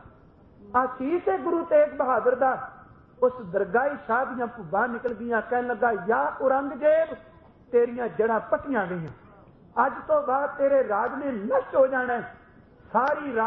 [SPEAKER 1] ਆਸ਼ੀਸ਼ ਹੈ ਗੁਰੂ ਤੇਗ ਬਹਾਦਰ ਦਾ। ਉਸ ਦਰਗਾਹੀ ਸ਼ਾਹ ਦੀਆਂ ਭੁੱਬਾਂ ਨਿਕਲ ਗਈਆਂ। ਕਹਿਣ ਲੱਗਾ ਯਾ ਔਰੰਗਜ਼ੇਬ ਤੇਰੀਆਂ ਜੜ੍ਹਾਂ ਪੱਟੀਆਂ ਗਈਆਂ। ਅੱਜ ਤੋਂ ਬਾਅਦ ਤੇਰੇ ਰਾਜ ਨੇ ਨਸ਼ਟ ਹੋ ਜਾਣਾ। ਸਾਰੀ